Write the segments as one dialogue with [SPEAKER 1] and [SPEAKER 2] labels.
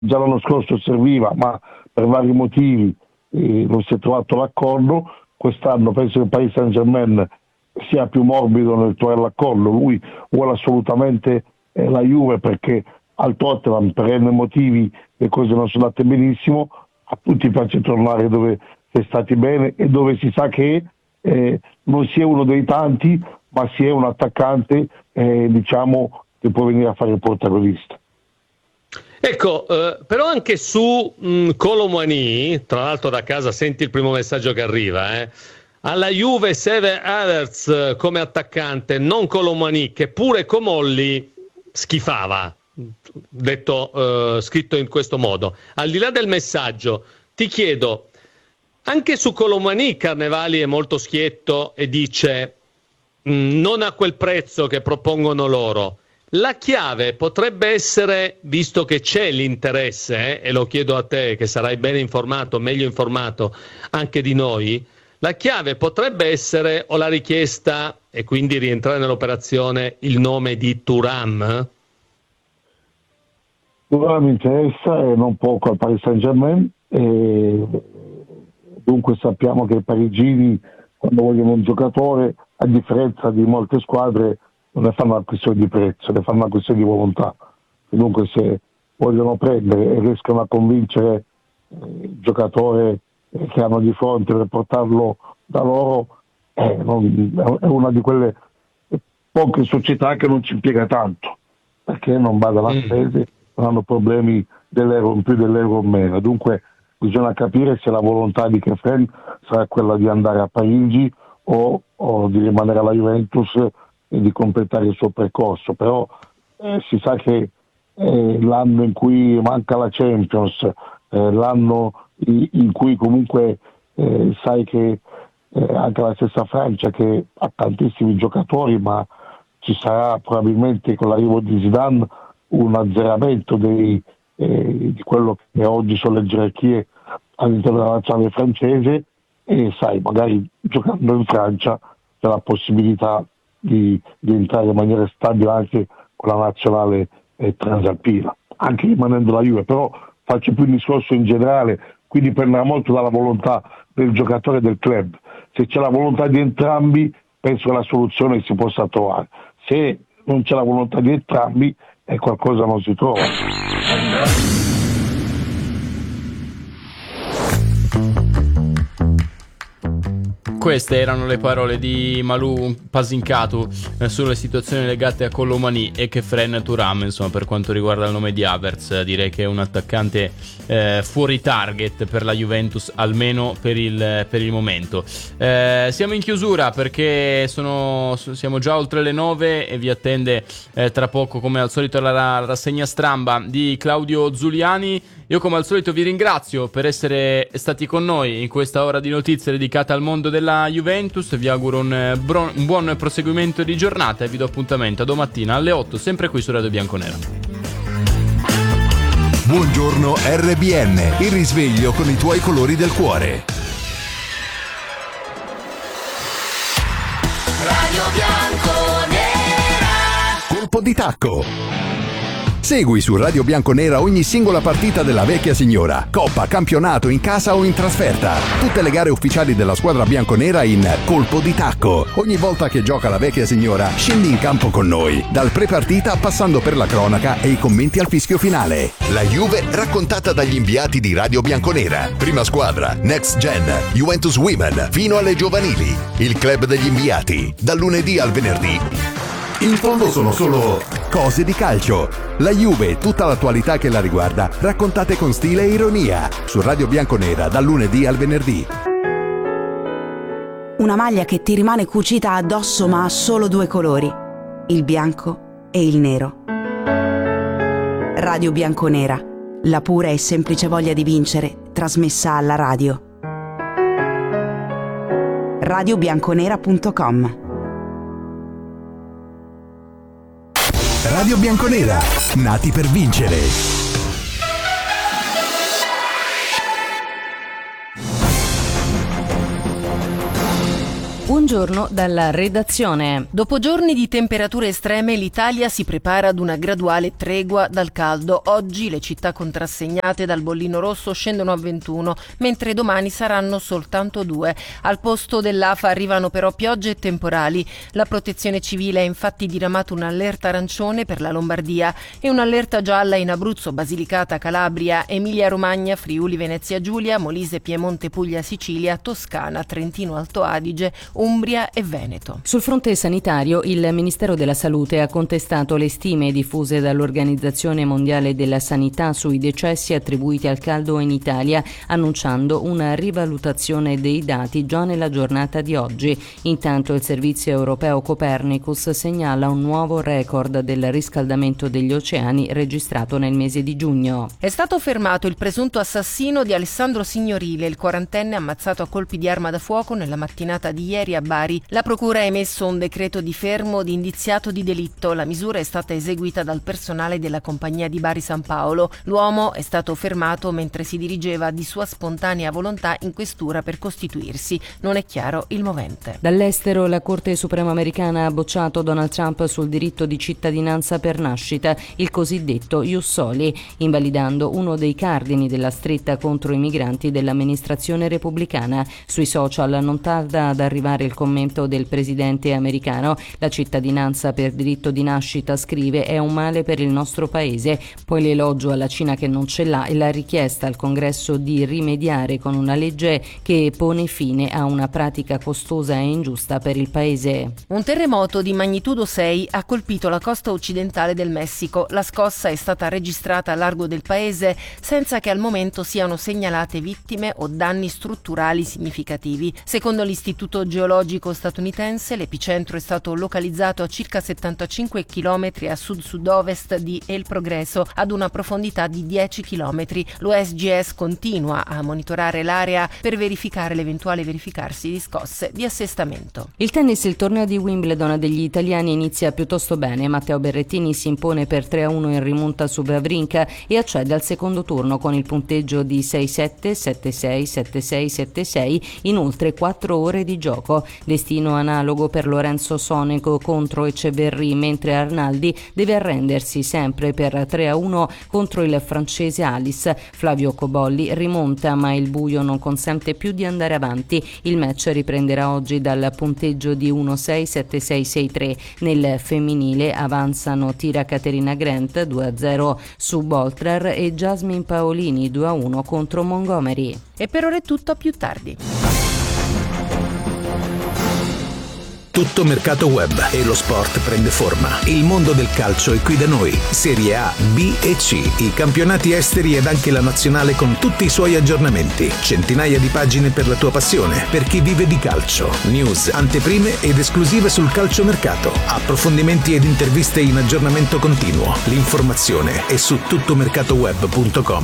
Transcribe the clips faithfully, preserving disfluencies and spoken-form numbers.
[SPEAKER 1] già l'anno scorso serviva, ma per vari motivi eh, non si è trovato l'accordo. Quest'anno penso che il Paris Saint-Germain sia più morbido nel trovare l'accordo. Lui vuole assolutamente eh, la Juve perché al Tottenham per n motivi le cose non sono andate benissimo. A tutti piace tornare dove si è stati bene e dove si sa che eh, non si è uno dei tanti, ma si è un attaccante eh, diciamo che può venire a fare il protagonista.
[SPEAKER 2] Ecco, eh, però anche su mh, Kolo Muani, tra l'altro da casa senti il primo messaggio che arriva, eh. Alla Juve serve Havertz come attaccante, non Kolo Muani, che pure Comolli schifava, detto eh, scritto in questo modo. Al di là del messaggio, ti chiedo, anche su Kolo Muani Carnevali è molto schietto e dice mh, non a quel prezzo che propongono loro. La chiave potrebbe essere, visto che c'è l'interesse, eh, e lo chiedo a te che sarai bene informato, meglio informato anche di noi, la chiave potrebbe essere o la richiesta e quindi rientrare nell'operazione il nome di Thuram?
[SPEAKER 1] Thuram mi interessa e non poco al Paris Saint-Germain, e dunque sappiamo che i parigini quando vogliono un giocatore, a differenza di molte squadre, non ne fanno una questione di prezzo, ne fanno una questione di volontà. Dunque se vogliono prendere e riescono a convincere il giocatore che hanno di fronte per portarlo da loro, eh, non, è una di quelle poche società che non ci impiega tanto, perché non va dalla spese, non hanno problemi dell'euro in più, dell'euro in meno. Dunque bisogna capire se la volontà di Kefren sarà quella di andare a Parigi o, o di rimanere alla Juventus e di completare il suo percorso. Però eh, si sa che eh, l'anno in cui manca la Champions, eh, l'anno in, in cui comunque eh, sai che eh, anche la stessa Francia che ha tantissimi giocatori, ma ci sarà probabilmente con l'arrivo di Zidane un azzeramento dei, eh, di quello che oggi sono le gerarchie all'interno della nazionale francese, e sai, magari giocando in Francia c'è la possibilità di, di entrare in maniera stabile anche con la nazionale eh, transalpina, anche rimanendo la Juve. Però faccio più un discorso in generale, quindi dipenderà molto dalla volontà del giocatore e del club. Se c'è la volontà di entrambi, penso che la soluzione si possa trovare. Se non c'è la volontà di entrambi, e qualcosa non si trova.
[SPEAKER 3] Queste erano le parole di Malou Pasinkatu eh, sulle situazioni legate a Kolo Muani e Kefren Thuram. Insomma, per quanto riguarda il nome di Havertz, direi che è un attaccante eh, fuori target per la Juventus, almeno per il, per il momento. Eh, siamo in chiusura perché sono, siamo già oltre le nove e vi attende eh, tra poco, come al solito, la, la rassegna stramba di Claudio Zuliani. Io come al solito vi ringrazio per essere stati con noi in questa ora di notizie dedicata al mondo della Juventus. Vi auguro un, bro- un buon proseguimento di giornata e vi do appuntamento a domattina alle otto, sempre qui su Radio Bianconera.
[SPEAKER 4] Buongiorno R B N, il risveglio con i tuoi colori del cuore.
[SPEAKER 5] Radio Bianconera.
[SPEAKER 4] Colpo di tacco. Segui su Radio Bianconera ogni singola partita della vecchia signora, coppa, campionato, in casa o in trasferta. Tutte le gare ufficiali della squadra bianconera in Colpo di Tacco. Ogni volta che gioca la vecchia signora, scendi in campo con noi, dal pre-partita passando per la cronaca e i commenti al fischio finale.
[SPEAKER 6] La Juve raccontata dagli inviati di Radio Bianconera. Prima squadra, Next Gen, Juventus Women, fino alle giovanili. Il club degli inviati, dal lunedì al venerdì.
[SPEAKER 4] In fondo sono solo cose di calcio. La Juve e tutta l'attualità che la riguarda, raccontate con stile e ironia. Su Radio Bianconera, dal lunedì al venerdì.
[SPEAKER 7] Una maglia che ti rimane cucita addosso ma ha solo due colori, il bianco e il nero. Radio Bianconera, la pura e semplice voglia di vincere, trasmessa alla radio. radio bianconera punto com.
[SPEAKER 4] Radio Bianconera, nati per vincere.
[SPEAKER 7] Un
[SPEAKER 8] Buongiorno dalla redazione. Dopo giorni di temperature estreme, l'Italia si prepara ad una graduale tregua dal caldo. Oggi le città contrassegnate dal bollino rosso scendono a ventuno, mentre domani saranno soltanto due. Al posto dell'A F A arrivano però piogge e temporali. La Protezione Civile ha infatti diramato un'allerta arancione per la Lombardia e un'allerta gialla in Abruzzo, Basilicata, Calabria, Emilia-Romagna, Friuli, Venezia Giulia, Molise, Piemonte, Puglia, Sicilia, Toscana, Trentino, Alto Adige, Umbria e Veneto.
[SPEAKER 9] Sul fronte sanitario, il Ministero della Salute ha contestato le stime diffuse dall'Organizzazione Mondiale della Sanità sui decessi attribuiti al caldo in Italia, annunciando una rivalutazione dei dati già nella giornata di oggi. Intanto il servizio europeo Copernicus segnala un nuovo record del riscaldamento degli oceani registrato nel mese di giugno.
[SPEAKER 8] È stato fermato il presunto assassino di Alessandro Signorile, il quarantenne ammazzato a colpi di arma da fuoco nella mattinata di ieri a Bari. La procura ha emesso un decreto di fermo di indiziato di delitto. La misura è stata eseguita dal personale della compagnia di Bari San Paolo. L'uomo è stato fermato mentre si dirigeva di sua spontanea volontà in questura per costituirsi. Non è chiaro il movente.
[SPEAKER 9] Dall'estero, la Corte Suprema americana ha bocciato Donald Trump sul diritto di cittadinanza per nascita, il cosiddetto Ius Soli, invalidando uno dei cardini della stretta contro i migranti dell'amministrazione repubblicana. Sui social non tarda ad arrivare il commento del presidente americano: la cittadinanza per diritto di nascita, scrive, è un male per il nostro paese. Poi l'elogio alla Cina che non ce l'ha e la richiesta al Congresso di rimediare con una legge che pone fine a una pratica costosa e ingiusta per il paese.
[SPEAKER 8] Un terremoto di magnitudo sei ha colpito la costa occidentale del Messico. La scossa è stata registrata a largo del paese senza che al momento siano segnalate vittime o danni strutturali significativi. Secondo l'Istituto Geologico statunitense, l'epicentro è stato localizzato a circa settantacinque chilometri a sud-sud-ovest di El Progreso, ad una profondità di dieci chilometri. L'U S G S continua a monitorare l'area per verificare l'eventuale verificarsi di scosse di assestamento.
[SPEAKER 9] Il tennis, il torneo di Wimbledon degli italiani inizia piuttosto bene. Matteo Berrettini si impone per tre a uno in rimonta su Wawrinka e accede al secondo turno con il punteggio di sei sette, sette sei, sette sei, sette sei in oltre quattro ore di gioco. Destino analogo per Lorenzo Sonego contro Eceverri, mentre Arnaldi deve arrendersi sempre per tre a uno contro il francese Alice. Flavio Cobolli rimonta, ma il buio non consente più di andare avanti. Il match riprenderà oggi dal punteggio di uno sei, sette sei, sei tre. Nel femminile avanzano Tira Caterina Grant due a zero su Boltrer e Jasmine Paolini due a uno contro Montgomery.
[SPEAKER 8] E per ora è tutto, a più tardi.
[SPEAKER 10] Tutto mercato web e lo sport prende forma. Il mondo del calcio è qui da noi. Serie A, B e C, i campionati esteri ed anche la nazionale con tutti i suoi aggiornamenti. Centinaia di pagine per la tua passione, per chi vive di calcio. News, anteprime ed esclusive sul calciomercato. Approfondimenti ed interviste in aggiornamento continuo. L'informazione è su tuttomercatoweb punto com.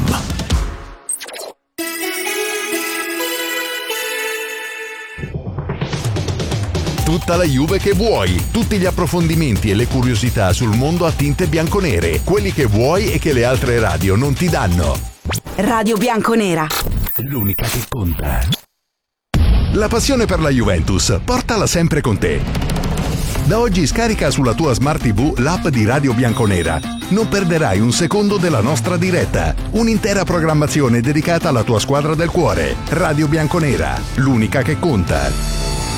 [SPEAKER 6] Tutta la Juve che vuoi, tutti gli approfondimenti e le curiosità sul mondo a tinte bianconere, quelli che vuoi e che le altre radio non ti danno.
[SPEAKER 7] Radio Bianconera,
[SPEAKER 10] l'unica che conta.
[SPEAKER 6] La passione per la Juventus, portala sempre con te. Da oggi scarica sulla tua Smart tivù l'app di Radio Bianconera. Non perderai un secondo della nostra diretta. Un'intera programmazione dedicata alla tua squadra del cuore. Radio Bianconera, l'unica che conta.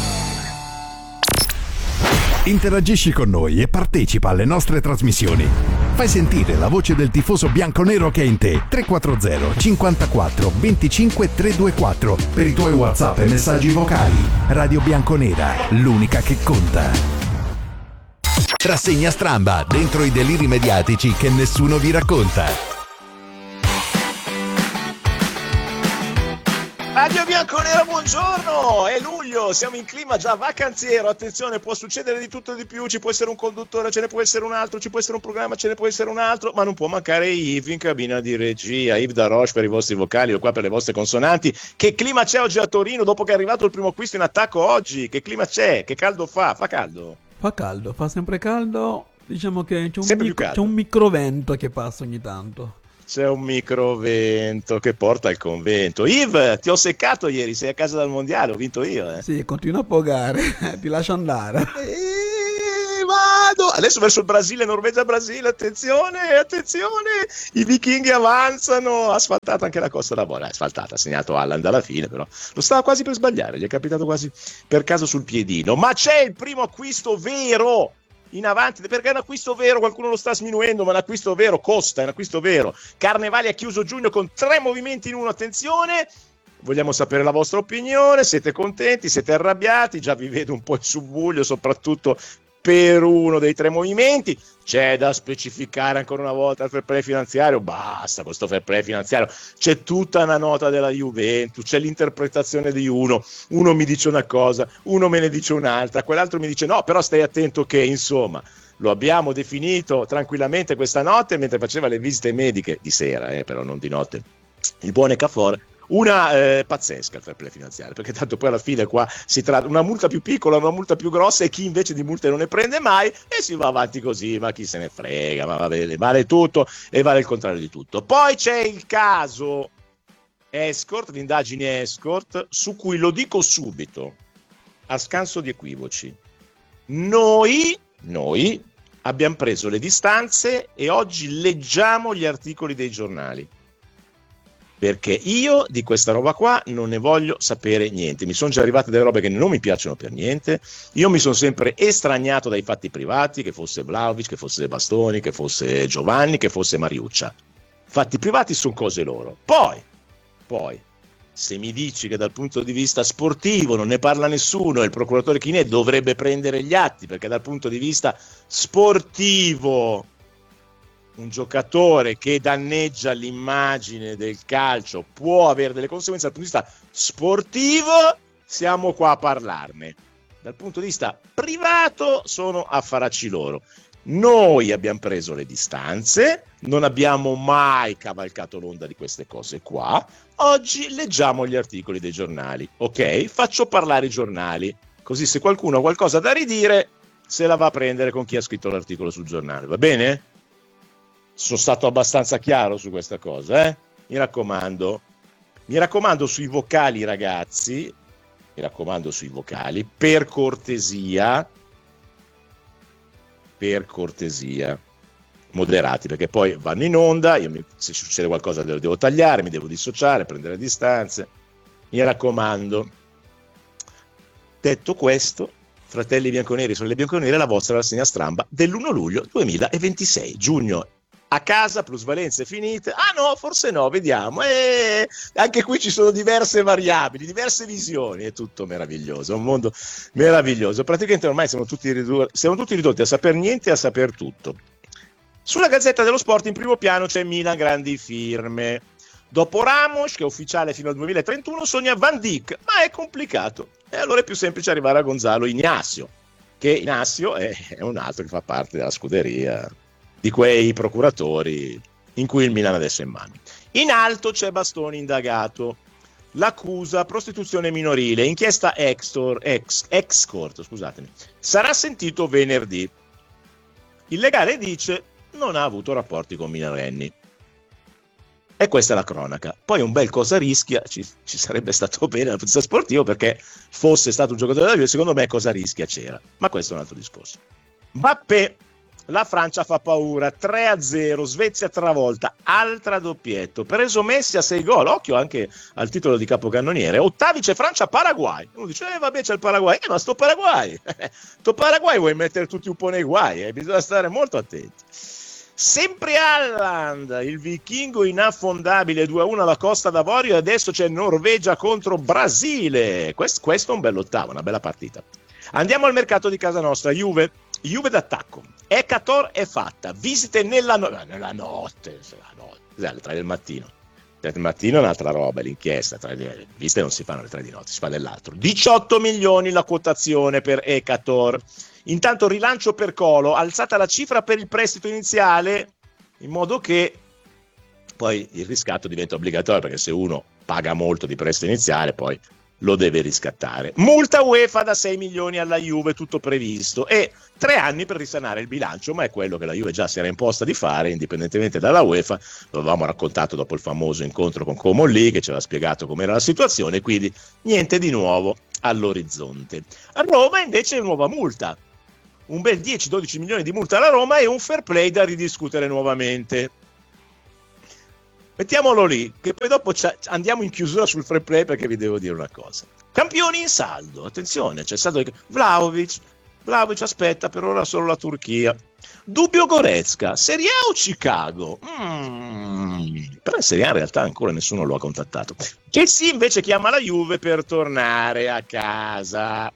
[SPEAKER 6] Interagisci con noi e partecipa alle nostre trasmissioni. Fai sentire la voce del tifoso bianconero che è in te. tre quattro zero cinquantaquattro venticinque trecentoventiquattro per i tuoi WhatsApp e messaggi vocali. Radio Bianconera, l'unica che conta. Rassegna stramba, dentro i deliri mediatici che nessuno vi racconta.
[SPEAKER 11] Radio Bianconera, buongiorno! È luglio, siamo in clima già vacanziero. Attenzione, può succedere di tutto e di più. Ci può essere un conduttore, ce ne può essere un altro, ci può essere un programma, ce ne può essere un altro, ma non può mancare Yves in cabina di regia. Yves da Roche per i vostri vocali, o qua per le vostre consonanti. Che clima c'è oggi a Torino dopo che è arrivato il primo acquisto in attacco oggi? Che clima c'è? Che caldo fa? Fa caldo?
[SPEAKER 12] Fa caldo, fa sempre caldo. Diciamo che c'è un,
[SPEAKER 11] sempre
[SPEAKER 12] micro, c'è un microvento che passa ogni tanto.
[SPEAKER 11] c'è un microvento che porta al convento. Yves, ti ho seccato ieri, sei a casa dal mondiale, ho vinto io. Eh.
[SPEAKER 12] Sì, continua a pogare, ti lascio andare.
[SPEAKER 11] E vado. Adesso verso il Brasile, Norvegia, Brasile, attenzione, attenzione, i vichinghi avanzano, ha asfaltato anche la Costa d'Avorio, ha asfaltata, ha segnato Haaland alla fine, però lo stava quasi per sbagliare, gli è capitato quasi per caso sul piedino, ma c'è il primo acquisto vero in avanti, perché è un acquisto vero, qualcuno lo sta sminuendo, ma è un acquisto vero, costa, è un acquisto vero. Carnevali ha chiuso giugno con tre movimenti in uno, attenzione, vogliamo sapere la vostra opinione, siete contenti, siete arrabbiati, già vi vedo un po' in subbuglio, soprattutto per uno dei tre movimenti. C'è da specificare ancora una volta il fair play finanziario, basta questo fair play finanziario, c'è tutta una nota della Juventus, c'è l'interpretazione di uno, uno mi dice una cosa, uno me ne dice un'altra, quell'altro mi dice no, però stai attento che, insomma, lo abbiamo definito tranquillamente questa notte mentre faceva le visite mediche di sera, eh, però non di notte, il buon Ecafor. Una eh, pazzesca il fair play finanziario, perché tanto poi alla fine qua si tratta una multa più piccola, una multa più grossa, e chi invece di multe non ne prende mai, e si va avanti così, ma chi se ne frega, ma va bene, vale tutto e vale il contrario di tutto. Poi c'è il caso Escort, l'indagine Escort, su cui lo dico subito, a scanso di equivoci, noi, noi abbiamo preso le distanze e oggi leggiamo gli articoli dei giornali. Perché io di questa roba qua non ne voglio sapere niente, mi sono già arrivate delle robe che non mi piacciono per niente, io mi sono sempre estraniato dai fatti privati, che fosse Vlahovic, che fosse Bastoni, che fosse Giovanni, che fosse Mariuccia. Fatti privati sono cose loro. Poi, poi, se mi dici che dal punto di vista sportivo non ne parla nessuno e il procuratore Chinè dovrebbe prendere gli atti, perché dal punto di vista sportivo un giocatore che danneggia l'immagine del calcio può avere delle conseguenze dal punto di vista sportivo, siamo qua a parlarne. Dal punto di vista privato sono affaracci loro. Noi abbiamo preso le distanze, non abbiamo mai cavalcato l'onda di queste cose qua. Oggi leggiamo gli articoli dei giornali, ok? Faccio parlare i giornali, così se qualcuno ha qualcosa da ridire se la va a prendere con chi ha scritto l'articolo sul giornale, va bene? Sono stato abbastanza chiaro su questa cosa, eh? Mi raccomando, mi raccomando sui vocali, ragazzi, mi raccomando sui vocali, per cortesia, per cortesia, moderati, perché poi vanno in onda, io mi, se succede qualcosa devo, devo tagliare, mi devo dissociare, prendere le distanze, mi raccomando. Detto questo, fratelli bianconeri, sorelle bianconere, la vostra rassegna stramba dell'primo luglio duemilaventisei, giugno a casa, plusvalenze finite, ah no, forse no, vediamo, e anche qui ci sono diverse variabili, diverse visioni, è tutto meraviglioso, è un mondo meraviglioso, praticamente ormai siamo tutti, ridu- siamo tutti ridotti a saper niente e a saper tutto. Sulla Gazzetta dello Sport in primo piano c'è Milan, grandi firme, dopo Ramos, che è ufficiale fino al duemilatrentuno, sogna Van Dijk, ma è complicato, e allora è più semplice arrivare a Gonzalo Ignacio, che Ignacio è, è un altro che fa parte della scuderia di quei procuratori in cui il Milan adesso è in mano. In alto c'è Bastoni indagato, l'accusa prostituzione minorile, inchiesta Extor, ex, Escort, scusatemi, sarà sentito venerdì. Il legale dice non ha avuto rapporti con minorenni. E questa è la cronaca. Poi un bel cosa rischia, ci, ci sarebbe stato bene dal punto di vista sportivo, perché fosse stato un giocatore da Juve, secondo me cosa rischia c'era, ma questo è un altro discorso. Mbappé, la Francia fa paura, tre a zero, Svezia travolta, altra doppietto, preso Messi a sei gol, occhio anche al titolo di capocannoniere, ottavi c'è Francia-Paraguay, uno dice eh vabbè c'è il Paraguay, eh ma sto Paraguay, sto Paraguay vuoi mettere tutti un po' nei guai, eh? Bisogna stare molto attenti. Sempre Haaland, il vichingo inaffondabile, due a uno alla Costa d'Avorio, e adesso c'è Norvegia contro Brasile, questo, questo è un bell'ottavo, una bella partita. Andiamo al mercato di casa nostra, Juve, Juve d'attacco, Ecator è fatta, visite nella, no- nella notte, la notte, alle tre del mattino, tre del mattino è un'altra roba, l'inchiesta, tre di, visite non si fanno alle tre di notte, si fa dell'altro, diciotto milioni la quotazione per Ecator, intanto rilancio per Colo, alzata la cifra per il prestito iniziale, in modo che poi il riscatto diventa obbligatorio, perché se uno paga molto di prestito iniziale, poi lo deve riscattare. Multa UEFA da sei milioni alla Juve, tutto previsto, e tre anni per risanare il bilancio, ma è quello che la Juve già si era imposta di fare indipendentemente dalla UEFA. Lo avevamo raccontato dopo il famoso incontro con Como lì, che ci aveva spiegato com'era la situazione, quindi niente di nuovo all'orizzonte. A Roma invece nuova multa, un bel dieci dodici milioni di multa alla Roma e un fair play da ridiscutere nuovamente. Mettiamolo lì, che poi dopo andiamo in chiusura sul fair play, perché vi devo dire una cosa. Campioni in saldo, attenzione, c'è stato Vlahovic, Vlahovic aspetta per ora solo la Turchia. Dubbio Goretzka, Serie A o Chicago? Mm, però in Serie A in realtà ancora nessuno lo ha contattato. Chelsea invece chiama la Juve per tornare a casa.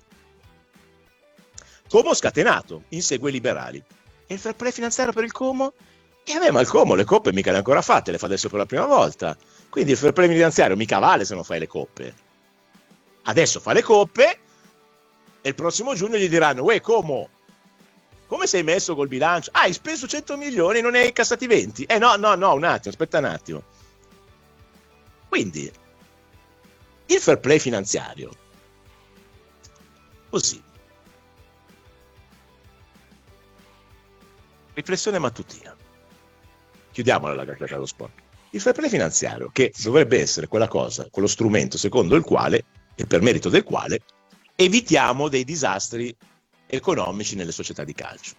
[SPEAKER 11] Como scatenato, insegue i liberali. E il fair play finanziario per il Como? E vabbè, ma il Como le coppe mica le ha ancora fatte, le fa adesso per la prima volta. Quindi il fair play finanziario mica vale se non fai le coppe. Adesso fa le coppe e il prossimo giugno gli diranno: uè Como, come sei messo col bilancio? Ah, hai speso cento milioni e non ne hai incassati venti? Eh no, no, no, un attimo, aspetta un attimo. Quindi il fair play finanziario, così. Riflessione mattutina. Chiudiamola la gagliata dello sport. Il fair play finanziario, che dovrebbe essere quella cosa, quello strumento secondo il quale, e per merito del quale, evitiamo dei disastri economici nelle società di calcio.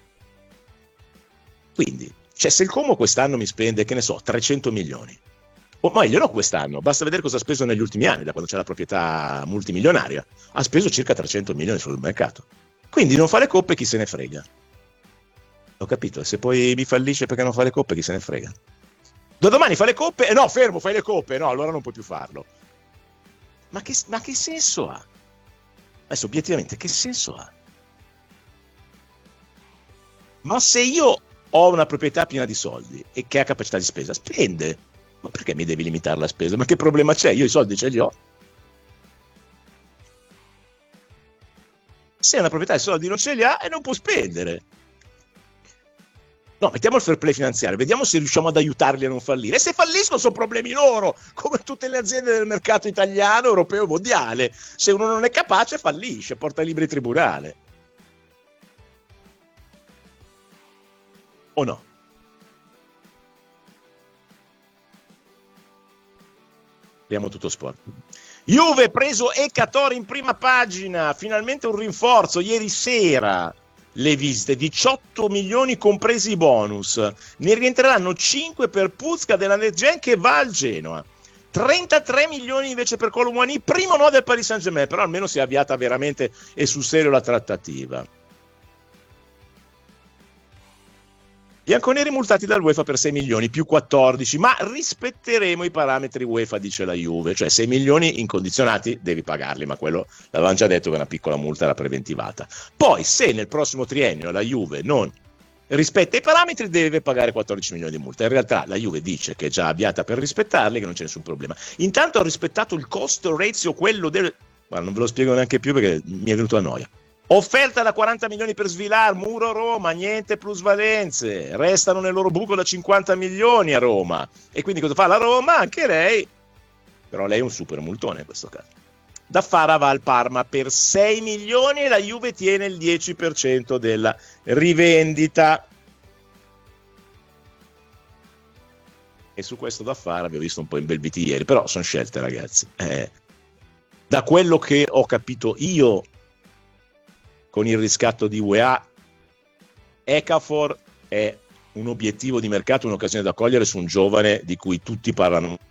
[SPEAKER 11] Quindi, cioè, se il Como quest'anno mi spende, che ne so, trecento milioni, o meglio no quest'anno, basta vedere cosa ha speso negli ultimi anni, da quando c'è la proprietà multimilionaria, ha speso circa trecento milioni sul mercato. Quindi non fa le coppe, chi se ne frega. Ho capito, se poi mi fallisce perché non fa le coppe, chi se ne frega. Da domani fa le coppe e eh no, fermo, fai le coppe, no, allora non puoi più farlo. Ma che, ma che senso ha? Adesso obiettivamente che senso ha? Ma se io ho una proprietà piena di soldi e che ha capacità di spesa, spende. Ma perché mi devi limitare la spesa? Ma che problema c'è? Io i soldi ce li ho. Se una proprietà di soldi non ce li ha e non può spendere. No, mettiamo il fair play finanziario, vediamo se riusciamo ad aiutarli a non fallire. E se falliscono sono problemi loro, come tutte le aziende del mercato italiano, europeo, mondiale. Se uno non è capace fallisce, porta libri in tribunale. O no? Vediamo tutto sport. Juve preso Ekator in prima pagina, finalmente un rinforzo ieri sera. Le visite, diciotto milioni compresi i bonus, ne rientreranno cinque per Puzka della Netgen che va al Genoa, trentatré milioni invece per Kolo Muani, primo no del Paris Saint-Germain, però almeno si è avviata veramente e sul serio la trattativa. Bianconeri multati dall'UEFA per sei milioni più quattordici, ma rispetteremo i parametri UEFA, dice la Juve, cioè sei milioni incondizionati devi pagarli, ma quello l'avevamo già detto che una piccola multa era preventivata. Poi se nel prossimo triennio la Juve non rispetta i parametri deve pagare quattordici milioni di multa. In realtà la Juve dice che è già avviata per rispettarli, che non c'è nessun problema. Intanto ha rispettato il cost ratio, quello del... ma non ve lo spiego neanche più perché mi è venuto a noia. Offerta da quaranta milioni per Svilar, Muro Roma, niente plusvalenze, restano nel loro buco da cinquanta milioni a Roma. E quindi cosa fa la Roma? Anche lei, però lei è un super multone in questo caso. Da Fara va al Parma per sei milioni e la Juve tiene il dieci per cento della rivendita. E su questo da Fara vi ho visto un po' imbelviti ieri, però sono scelte, ragazzi. Eh, da quello che ho capito io, con il riscatto di U E A, Ekafor è un obiettivo di mercato, un'occasione da cogliere su un giovane di cui tutti parlano. Non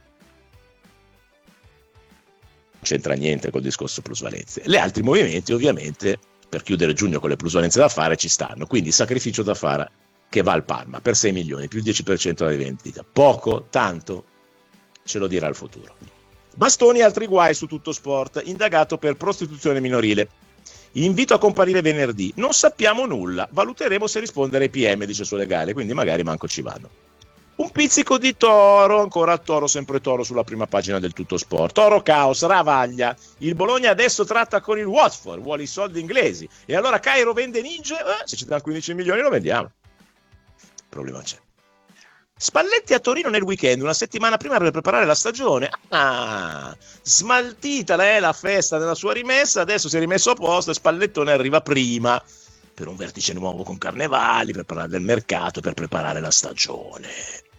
[SPEAKER 11] c'entra niente col discorso plusvalenze. Le altri movimenti, ovviamente, per chiudere giugno con le plusvalenze da fare, ci stanno. Quindi sacrificio da fare che va al Parma per sei milioni, più il dieci per cento della vendita. Poco, tanto, ce lo dirà il futuro. Bastoni e altri guai su Tutto Sport, indagato per prostituzione minorile. Invito a comparire venerdì, non sappiamo nulla, valuteremo se rispondere ai P M, dice il suo legale, quindi magari manco ci vanno. Un pizzico di Toro, ancora Toro, sempre Toro sulla prima pagina del Tutto Sport. Toro caos, Ravaglia, il Bologna adesso tratta con il Watford, vuole i soldi inglesi, e allora Cairo vende Ninja, eh, se ci danno quindici milioni lo vendiamo. Il problema c'è. Spalletti a Torino nel weekend, una settimana prima per preparare la stagione. Ah, smaltita la, la festa della sua rimessa, adesso si è rimesso a posto e Spallettone arriva prima per un vertice nuovo con Carnevali, per parlare del mercato, per preparare la stagione.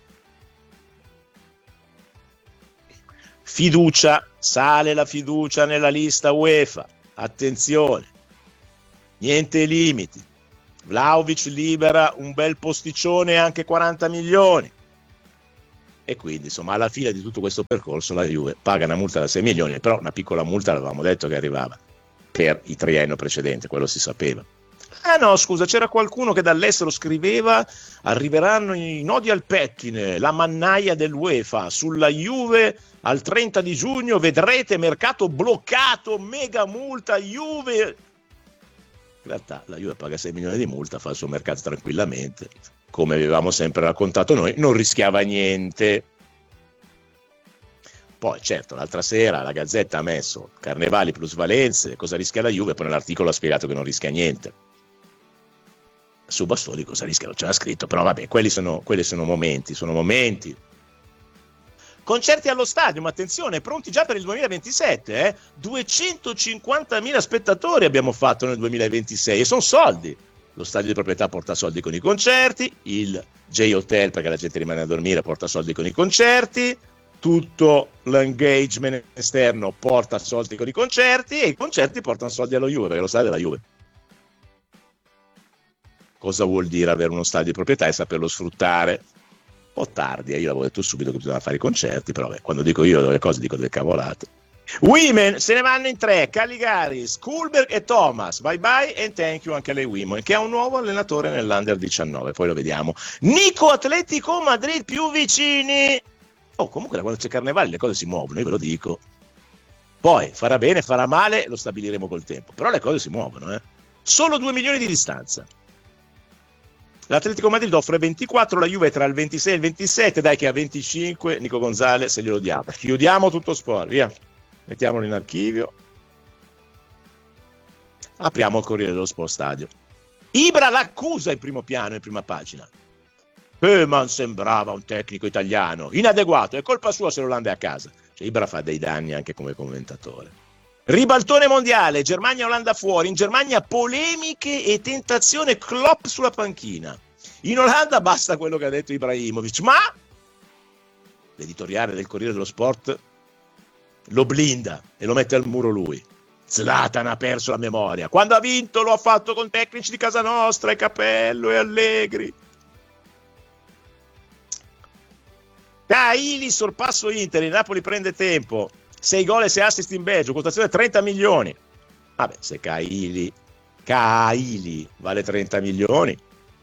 [SPEAKER 11] Fiducia, sale la fiducia nella lista UEFA. Attenzione, niente limiti. Vlahovic libera un bel posticcione, anche quaranta milioni. E quindi, insomma, alla fine di tutto questo percorso la Juve paga una multa da sei milioni, però una piccola multa l'avevamo detto che arrivava per il triennio precedente, quello si sapeva. Ah no, scusa, c'era qualcuno che dall'estero scriveva: arriveranno i nodi al pettine, la mannaia dell'UEFA sulla Juve al trenta di giugno, vedrete mercato bloccato, mega multa Juve. In realtà la Juve paga sei milioni di multa, fa il suo mercato tranquillamente, come avevamo sempre raccontato noi, non rischiava niente. Poi certo, l'altra sera la Gazzetta ha messo Carnevali plus Valenze, cosa rischia la Juve, poi nell'articolo ha spiegato che non rischia niente. Su Bastoni cosa rischia, non c'era scritto, però vabbè, quelli sono, quelli sono momenti, sono momenti. Concerti allo stadio, ma attenzione, pronti già per il duemilaventisette, eh? duecentocinquantamila spettatori abbiamo fatto nel duemilaventisei e sono soldi. Lo stadio di proprietà porta soldi con i concerti, il J-Hotel, perché la gente rimane a dormire, porta soldi con i concerti, tutto l'engagement esterno porta soldi con i concerti e i concerti portano soldi allo Juve, perché lo stadio è la Juve. Cosa vuol dire avere uno stadio di proprietà e saperlo sfruttare? Un po' tardi, eh? Io l'avevo detto subito che bisognava fare i concerti, però beh, quando dico io delle cose dico delle cavolate. Women se ne vanno in tre: Caligaris, Kullberg e Thomas. Bye bye and thank you anche alle Women, che ha un nuovo allenatore nell'Under diciannove, poi lo vediamo. Nico Atletico Madrid più vicini. Oh, comunque da quando c'è Carnevale le cose si muovono, io ve lo dico. Poi farà bene, farà male, lo stabiliremo col tempo, però le cose si muovono, eh. Solo due milioni di distanza. L'Atletico Madrid offre ventiquattro, la Juve tra il ventisei e il ventisette, dai che a venticinque Nico Gonzalez se glielo diamo. Chiudiamo tutto sport, via. Mettiamolo in archivio. Apriamo il Corriere dello Sport Stadio. Ibra l'accusa in primo piano, in prima pagina. Koeman sembrava un tecnico italiano, inadeguato, è colpa sua se l'Olanda è a casa. Cioè, Ibra fa dei danni anche come commentatore. Ribaltone mondiale, Germania-Olanda fuori, in Germania polemiche e tentazione Klopp sulla panchina. In Olanda basta quello che ha detto Ibrahimovic, ma l'editoriale del Corriere dello Sport lo blinda e lo mette al muro lui. Zlatan ha perso la memoria. Quando ha vinto lo ha fatto con tecnici di casa nostra, e Capello e Allegri. Caili sorpasso Inter, il Napoli prende tempo. sei gol e sei assist in Belgio, quotazione trenta milioni. Vabbè, se Caili Caili vale trenta milioni,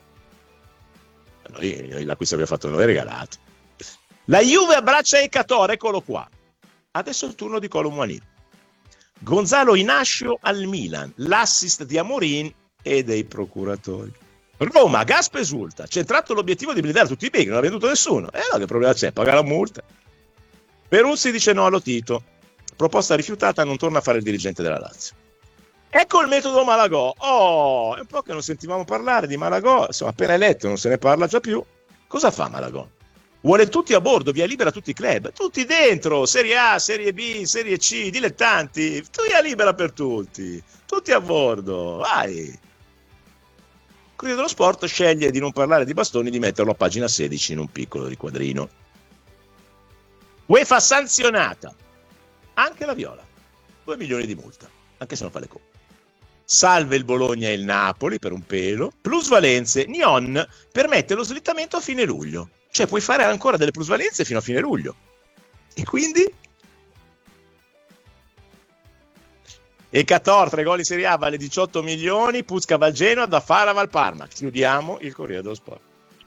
[SPEAKER 11] noi, noi l'acquisto abbiamo fatto noi regalato. La Juve abbraccia Ekator, eccolo qua. Adesso è il turno di Kolo Muani. Gonzalo Inacio al Milan, l'assist di Amorin e dei procuratori. Roma, Gasp esulta, c'è tratto l'obiettivo di blindare tutti i big, non ha venduto nessuno. E eh, no, che problema c'è? Paga la multa. Peruzzi dice no allo Tito. Proposta rifiutata, non torna a fare il dirigente della Lazio. Ecco il metodo Malagò. Oh, è un po' che non sentivamo parlare di Malagò, insomma, appena eletto non se ne parla già più. Cosa fa Malagò? Vuole tutti a bordo, via libera tutti i club, tutti dentro, Serie A, Serie B, Serie C, dilettanti, via libera per tutti, tutti a bordo, vai. Corriere dello Sport sceglie di non parlare di Bastoni, di metterlo a pagina sedici in un piccolo riquadrino. UEFA sanzionata anche la Viola, due milioni di multa, anche se non fa le coppe. Salve il Bologna e il Napoli per un pelo, plusvalenze, Nyon permette lo slittamento a fine luglio, cioè puoi fare ancora delle plusvalenze fino a fine luglio. E quindi? Ekator, tre gol in Serie A, vale diciotto milioni, Puzca va al Genoa, da Fara va al Parma. Chiudiamo il Corriere dello Sport.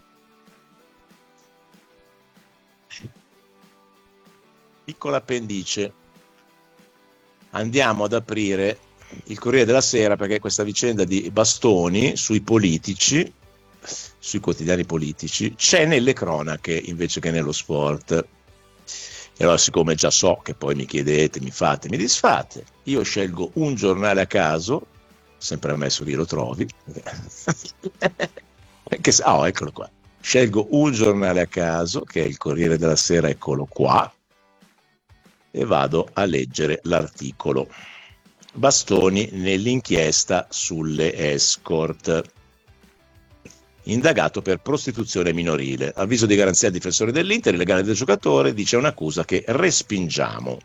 [SPEAKER 11] Piccola appendice. Andiamo ad aprire il Corriere della Sera, perché questa vicenda di Bastoni sui politici, sui quotidiani politici, c'è nelle cronache invece che nello sport. E allora, siccome già so che poi mi chiedete, mi fate, mi disfate, io scelgo un giornale a caso, sempre ammesso che lo trovi. che, oh, eccolo qua. Scelgo un giornale a caso, che è il Corriere della Sera, eccolo qua, e vado a leggere l'articolo. Bastoni nell'inchiesta sulle escort. Indagato per prostituzione minorile. Avviso di garanzia al difensore dell'Inter, il legale del giocatore dice un'accusa che respingiamo.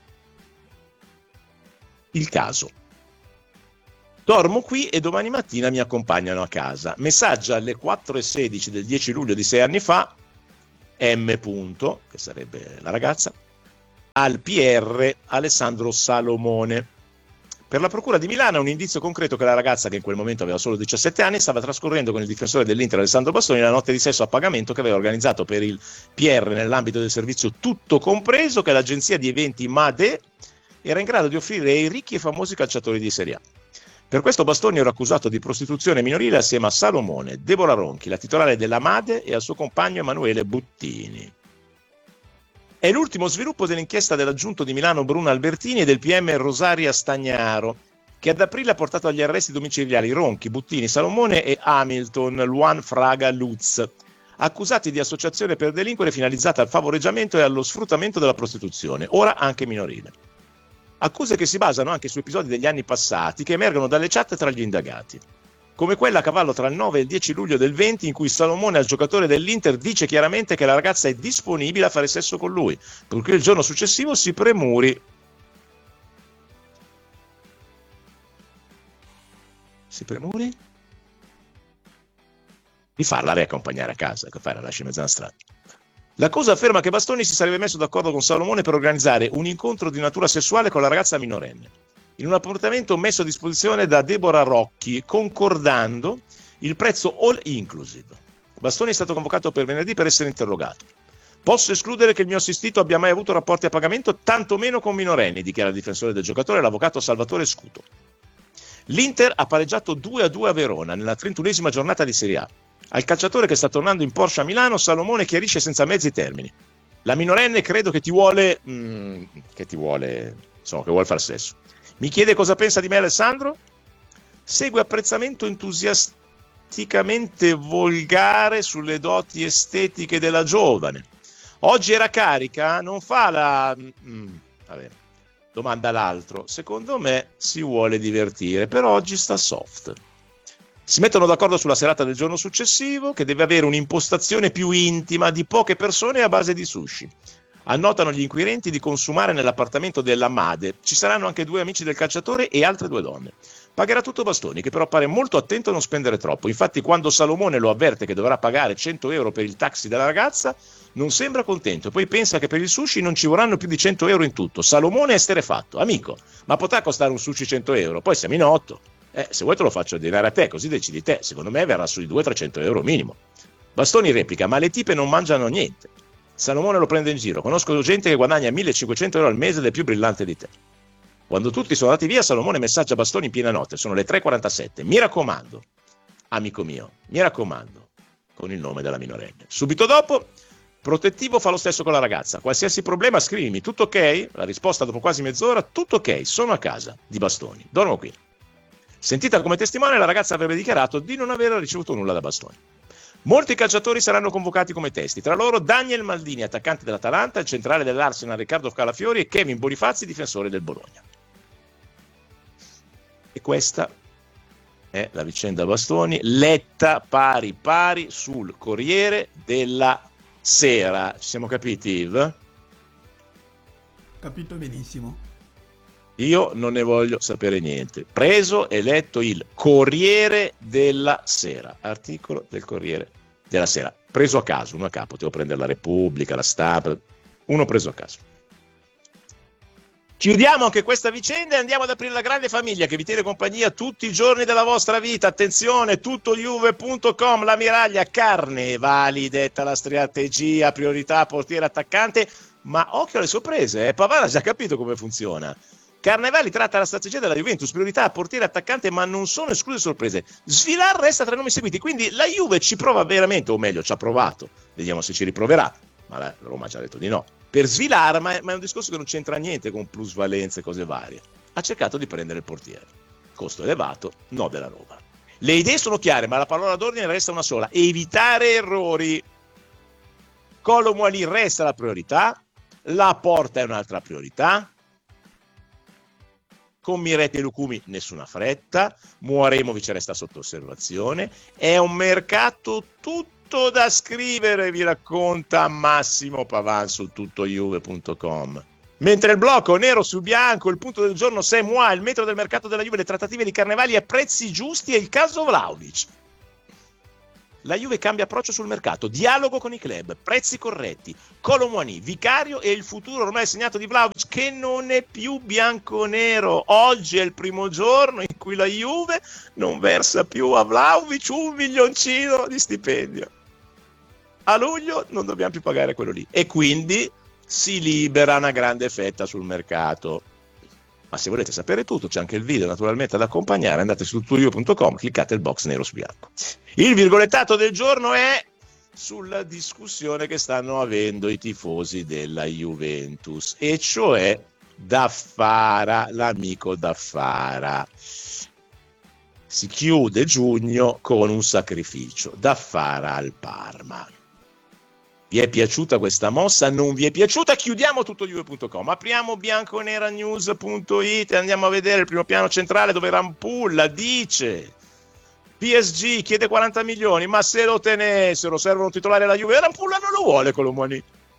[SPEAKER 11] Il caso. Dormo qui e domani mattina mi accompagnano a casa. Messaggio alle quattro e sedici del dieci luglio di sei anni fa, M. Punto, che sarebbe la ragazza, al P R Alessandro Salomone. Per la procura di Milano è un indizio concreto che la ragazza, che in quel momento aveva solo diciassette anni, stava trascorrendo con il difensore dell'Inter Alessandro Bastoni la notte di sesso a pagamento che aveva organizzato per il P R nell'ambito del servizio Tutto Compreso che l'agenzia di eventi Made era in grado di offrire ai ricchi e famosi calciatori di Serie A. Per questo Bastoni era accusato di prostituzione minorile assieme a Salomone, Deborah Ronchi, la titolare della Made, e al suo compagno Emanuele Buttini. È l'ultimo sviluppo dell'inchiesta dell'aggiunto di Milano Bruno Albertini e del P M Rosaria Stagnaro, che ad aprile ha portato agli arresti domiciliari Ronchi, Buttini, Salomone e Hamilton Luan Fraga Lutz, accusati di associazione per delinquere finalizzata al favoreggiamento e allo sfruttamento della prostituzione, ora anche minorile. Accuse che si basano anche su episodi degli anni passati che emergono dalle chat tra gli indagati, come quella a cavallo tra il nove e il dieci luglio del venti in cui Salomone al giocatore dell'Inter dice chiaramente che la ragazza è disponibile a fare sesso con lui, purché il giorno successivo si premuri si premuri di farla riaccompagnare a casa, che fai, la lasci in mezzo alla strada. L'accusa afferma che Bastoni si sarebbe messo d'accordo con Salomone per organizzare un incontro di natura sessuale con la ragazza minorenne, in un appuntamento messo a disposizione da Deborah Rocchi, concordando il prezzo all inclusive. Bastoni è stato convocato per venerdì per essere interrogato. Posso escludere che il mio assistito abbia mai avuto rapporti a pagamento, tantomeno con minorenni, dichiara il difensore del giocatore, l'avvocato Salvatore Scuto. L'Inter ha pareggiato due a due a Verona nella trentunesima giornata di Serie A. Al calciatore che sta tornando in Porsche a Milano, Salomone chiarisce senza mezzi termini. La minorenne credo che ti vuole... Mm, che ti vuole... insomma, che vuole far sesso. Mi chiede cosa pensa di me Alessandro? Segue apprezzamento entusiasticamente volgare sulle doti estetiche della giovane. Oggi era carica? Non fa la... Mm, vabbè. Domanda l'altro. Secondo me si vuole divertire, però oggi sta soft. Si mettono d'accordo sulla serata del giorno successivo, che deve avere un'impostazione più intima di poche persone a base di sushi. Annotano gli inquirenti di consumare nell'appartamento della Made. Ci saranno anche due amici del calciatore e altre due donne. Pagherà tutto Bastoni, che però pare molto attento a non spendere troppo. Infatti, quando Salomone lo avverte che dovrà pagare cento euro per il taxi della ragazza, non sembra contento. Poi pensa che per il sushi non ci vorranno più di cento euro in tutto. Salomone è esterrefatto. Amico, ma potrà costare un sushi cento euro? Poi siamo in otto. Eh, se vuoi te lo faccio dire a te, così decidi te. Secondo me verrà sui duecento trecento euro minimo. Bastoni replica, ma le tipe non mangiano niente. Salomone lo prende in giro. Conosco gente che guadagna millecinquecento euro al mese ed è più brillante di te. Quando tutti sono andati via, Salomone messaggia Bastoni in piena notte. Sono le tre e quarantasette. Mi raccomando, amico mio, mi raccomando, con il nome della minorenne. Subito dopo, Protettivo fa lo stesso con la ragazza. Qualsiasi problema scrivimi, tutto ok? La risposta dopo quasi mezz'ora, tutto ok, sono a casa di Bastoni, dormo qui. Sentita come testimone, la ragazza avrebbe dichiarato di non aver ricevuto nulla da Bastoni. Molti calciatori saranno convocati come testi, tra loro Daniel Maldini, attaccante dell'Atalanta, il centrale dell'Arsenal Riccardo Calafiori e Kevin Bonifazzi, difensore del Bologna. E questa è la vicenda Bastoni, letta pari pari sul Corriere della Sera. Ci siamo capiti, Yves?
[SPEAKER 12] Capito benissimo.
[SPEAKER 11] Io non ne voglio sapere niente. Preso e letto il Corriere della Sera, articolo del Corriere della Sera, preso a caso, uno a capo, devo prendere la Repubblica, la Stampa, uno preso a caso. Chiudiamo anche questa vicenda e andiamo ad aprire la grande famiglia che vi tiene compagnia tutti i giorni della vostra vita. Attenzione, tutto juve punto com, la miraglia, Carnevali, detta la strategia, priorità, portiere, attaccante, ma occhio alle sorprese, eh? Pavard ha già capito come funziona. Carnevali tratta la strategia della Juventus, priorità, portiere, attaccante, ma non sono escluse sorprese. Svilar resta tra i nomi seguiti, quindi la Juve ci prova veramente, o meglio ci ha provato, vediamo se ci riproverà, ma la Roma ha già detto di no, per Svilar, ma è, ma è un discorso che non c'entra niente con plusvalenze e cose varie. Ha cercato di prendere il portiere, costo elevato, no della Roma. Le idee sono chiare, ma la parola d'ordine resta una sola: evitare errori. Kolo Muani resta la priorità, la Porta è un'altra priorità, con Miretti e Lucumi nessuna fretta, Muaremovic resta sotto osservazione, è un mercato tutto da scrivere, vi racconta Massimo Pavan su tuttojuve punto com. Mentre il blocco nero su bianco, il punto del giorno sei mois, il metro del mercato della Juve, le trattative di Carnevali a prezzi giusti e il caso Vlahovic. La Juve cambia approccio sul mercato, dialogo con i club, prezzi corretti, Kolo Muani, vicario e il futuro ormai segnato di Vlahovic che non è più bianco-nero. Oggi è il primo giorno in cui la Juve non versa più a Vlahovic un milioncino di stipendio. A luglio non dobbiamo più pagare quello lì e quindi si libera una grande fetta sul mercato. Ma se volete sapere tutto, c'è anche il video naturalmente ad accompagnare, andate su tuttojuve punto com, cliccate il box nero su bianco. Il virgolettato del giorno è sulla discussione che stanno avendo i tifosi della Juventus, e cioè Daffara, l'amico Daffara. Si chiude giugno con un sacrificio, Daffara al Parma. Vi è piaciuta questa mossa? Non vi è piaciuta? Chiudiamo tuttojuve punto com, apriamo bianconeranews punto it e andiamo a vedere il primo piano centrale dove Rampulla dice: P S G chiede quaranta milioni, ma se lo tenessero servono un titolare alla Juve. Rampulla non lo vuole Kolo Muani.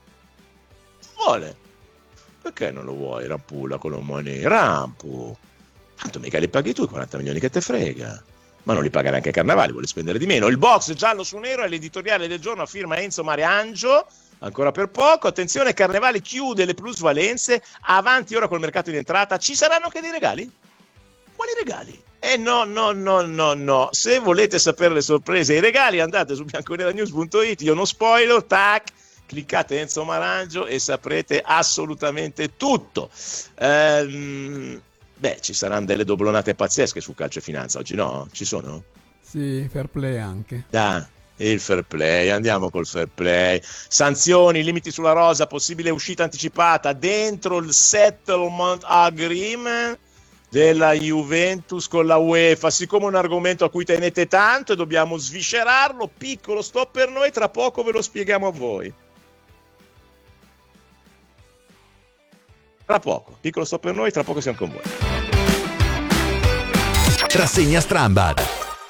[SPEAKER 11] Non vuole. Perché non lo vuoi Rampulla Kolo Muani? Rampu, tanto mica li paghi tu i quaranta milioni, che te frega. Ma non li paga neanche Carnevali, vuole spendere di meno. Il box giallo su nero è l'editoriale del giorno a firma Enzo Mariangio, ancora per poco. Attenzione, Carnevali chiude le plusvalenze, avanti ora col mercato in entrata. Ci saranno anche dei regali? Quali regali? Eh no, no, no, no, no. Se volete sapere le sorprese e i regali andate su bianconeranews punto it, io non spoiler, tac, cliccate Enzo Marangio e saprete assolutamente tutto. Ehm... Beh, ci saranno delle doblonate pazzesche su Calcio e Finanza oggi, no? Ci sono?
[SPEAKER 12] Sì, fair play anche.
[SPEAKER 11] Ah, il fair play, andiamo col fair play. Sanzioni, limiti sulla rosa, possibile uscita anticipata dentro il settlement agreement della Juventus con la UEFA. Siccome è un argomento a cui tenete tanto e dobbiamo sviscerarlo, piccolo stop per noi, tra poco ve lo spieghiamo a voi. Tra poco, piccolo stop per noi, tra poco siamo con voi.
[SPEAKER 4] Rassegna Strambad.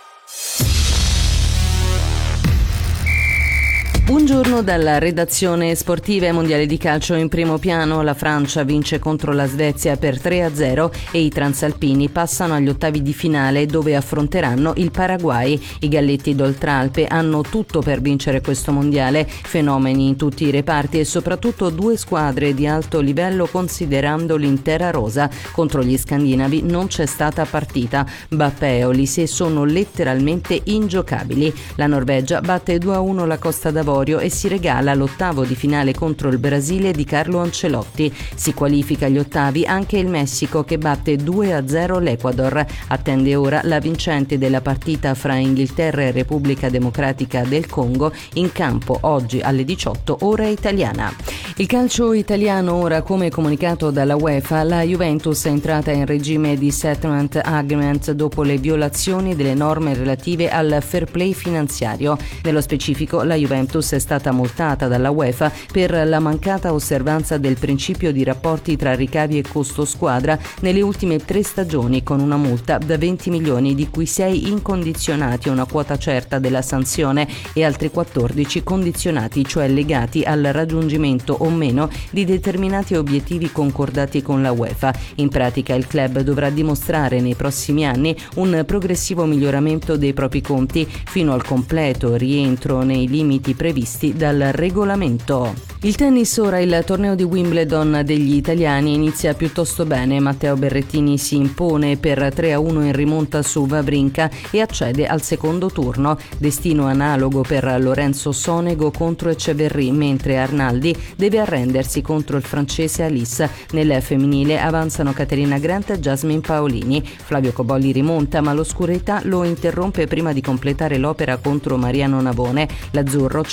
[SPEAKER 9] Buongiorno dalla redazione sportiva. e Mondiale di calcio in primo piano. La Francia vince contro la Svezia per tre a zero e i transalpini passano agli ottavi di finale dove affronteranno il Paraguay. I galletti d'Oltralpe hanno tutto per vincere questo mondiale, fenomeni in tutti i reparti e soprattutto due squadre di alto livello considerando l'intera rosa. Contro gli scandinavi non c'è stata partita. Bappé e Olise sono letteralmente ingiocabili. La Norvegia batte due a uno la Costa d'Avorio e si regala l'ottavo di finale contro il Brasile di Carlo Ancelotti. Si qualifica agli ottavi anche il Messico che batte due a zero l'Ecuador. Attende ora la vincente della partita fra Inghilterra e Repubblica Democratica del Congo, in campo oggi alle diciotto ora italiana. Il calcio italiano ora, come comunicato dalla UEFA, la Juventus è entrata in regime di settlement agreement dopo le violazioni delle norme relative al fair play finanziario. Nello specifico, la Juventus è stata multata dalla UEFA per la mancata osservanza del principio di rapporti tra ricavi e costo squadra nelle ultime tre stagioni, con una multa da venti milioni, di cui sei incondizionati, una quota certa della sanzione, e altri quattordici condizionati, cioè legati al raggiungimento o meno di determinati obiettivi concordati con la UEFA. In pratica il club dovrà dimostrare nei prossimi anni un progressivo miglioramento dei propri conti fino al completo rientro nei limiti previsti dal regolamento. Il tennis ora. Il torneo di Wimbledon degli italiani inizia piuttosto bene. Matteo Berrettini si impone per tre a uno in rimonta su Wawrinka e accede al secondo turno. Destino analogo per Lorenzo Sonego contro Eceverri, mentre Arnaldi deve arrendersi contro il francese Alice. Nel femminile avanzano Caterina Grant e Jasmine Paolini. Flavio Cobolli rimonta, ma l'oscurità lo interrompe prima di completare l'opera contro Mariano Navone. L'azzurro cede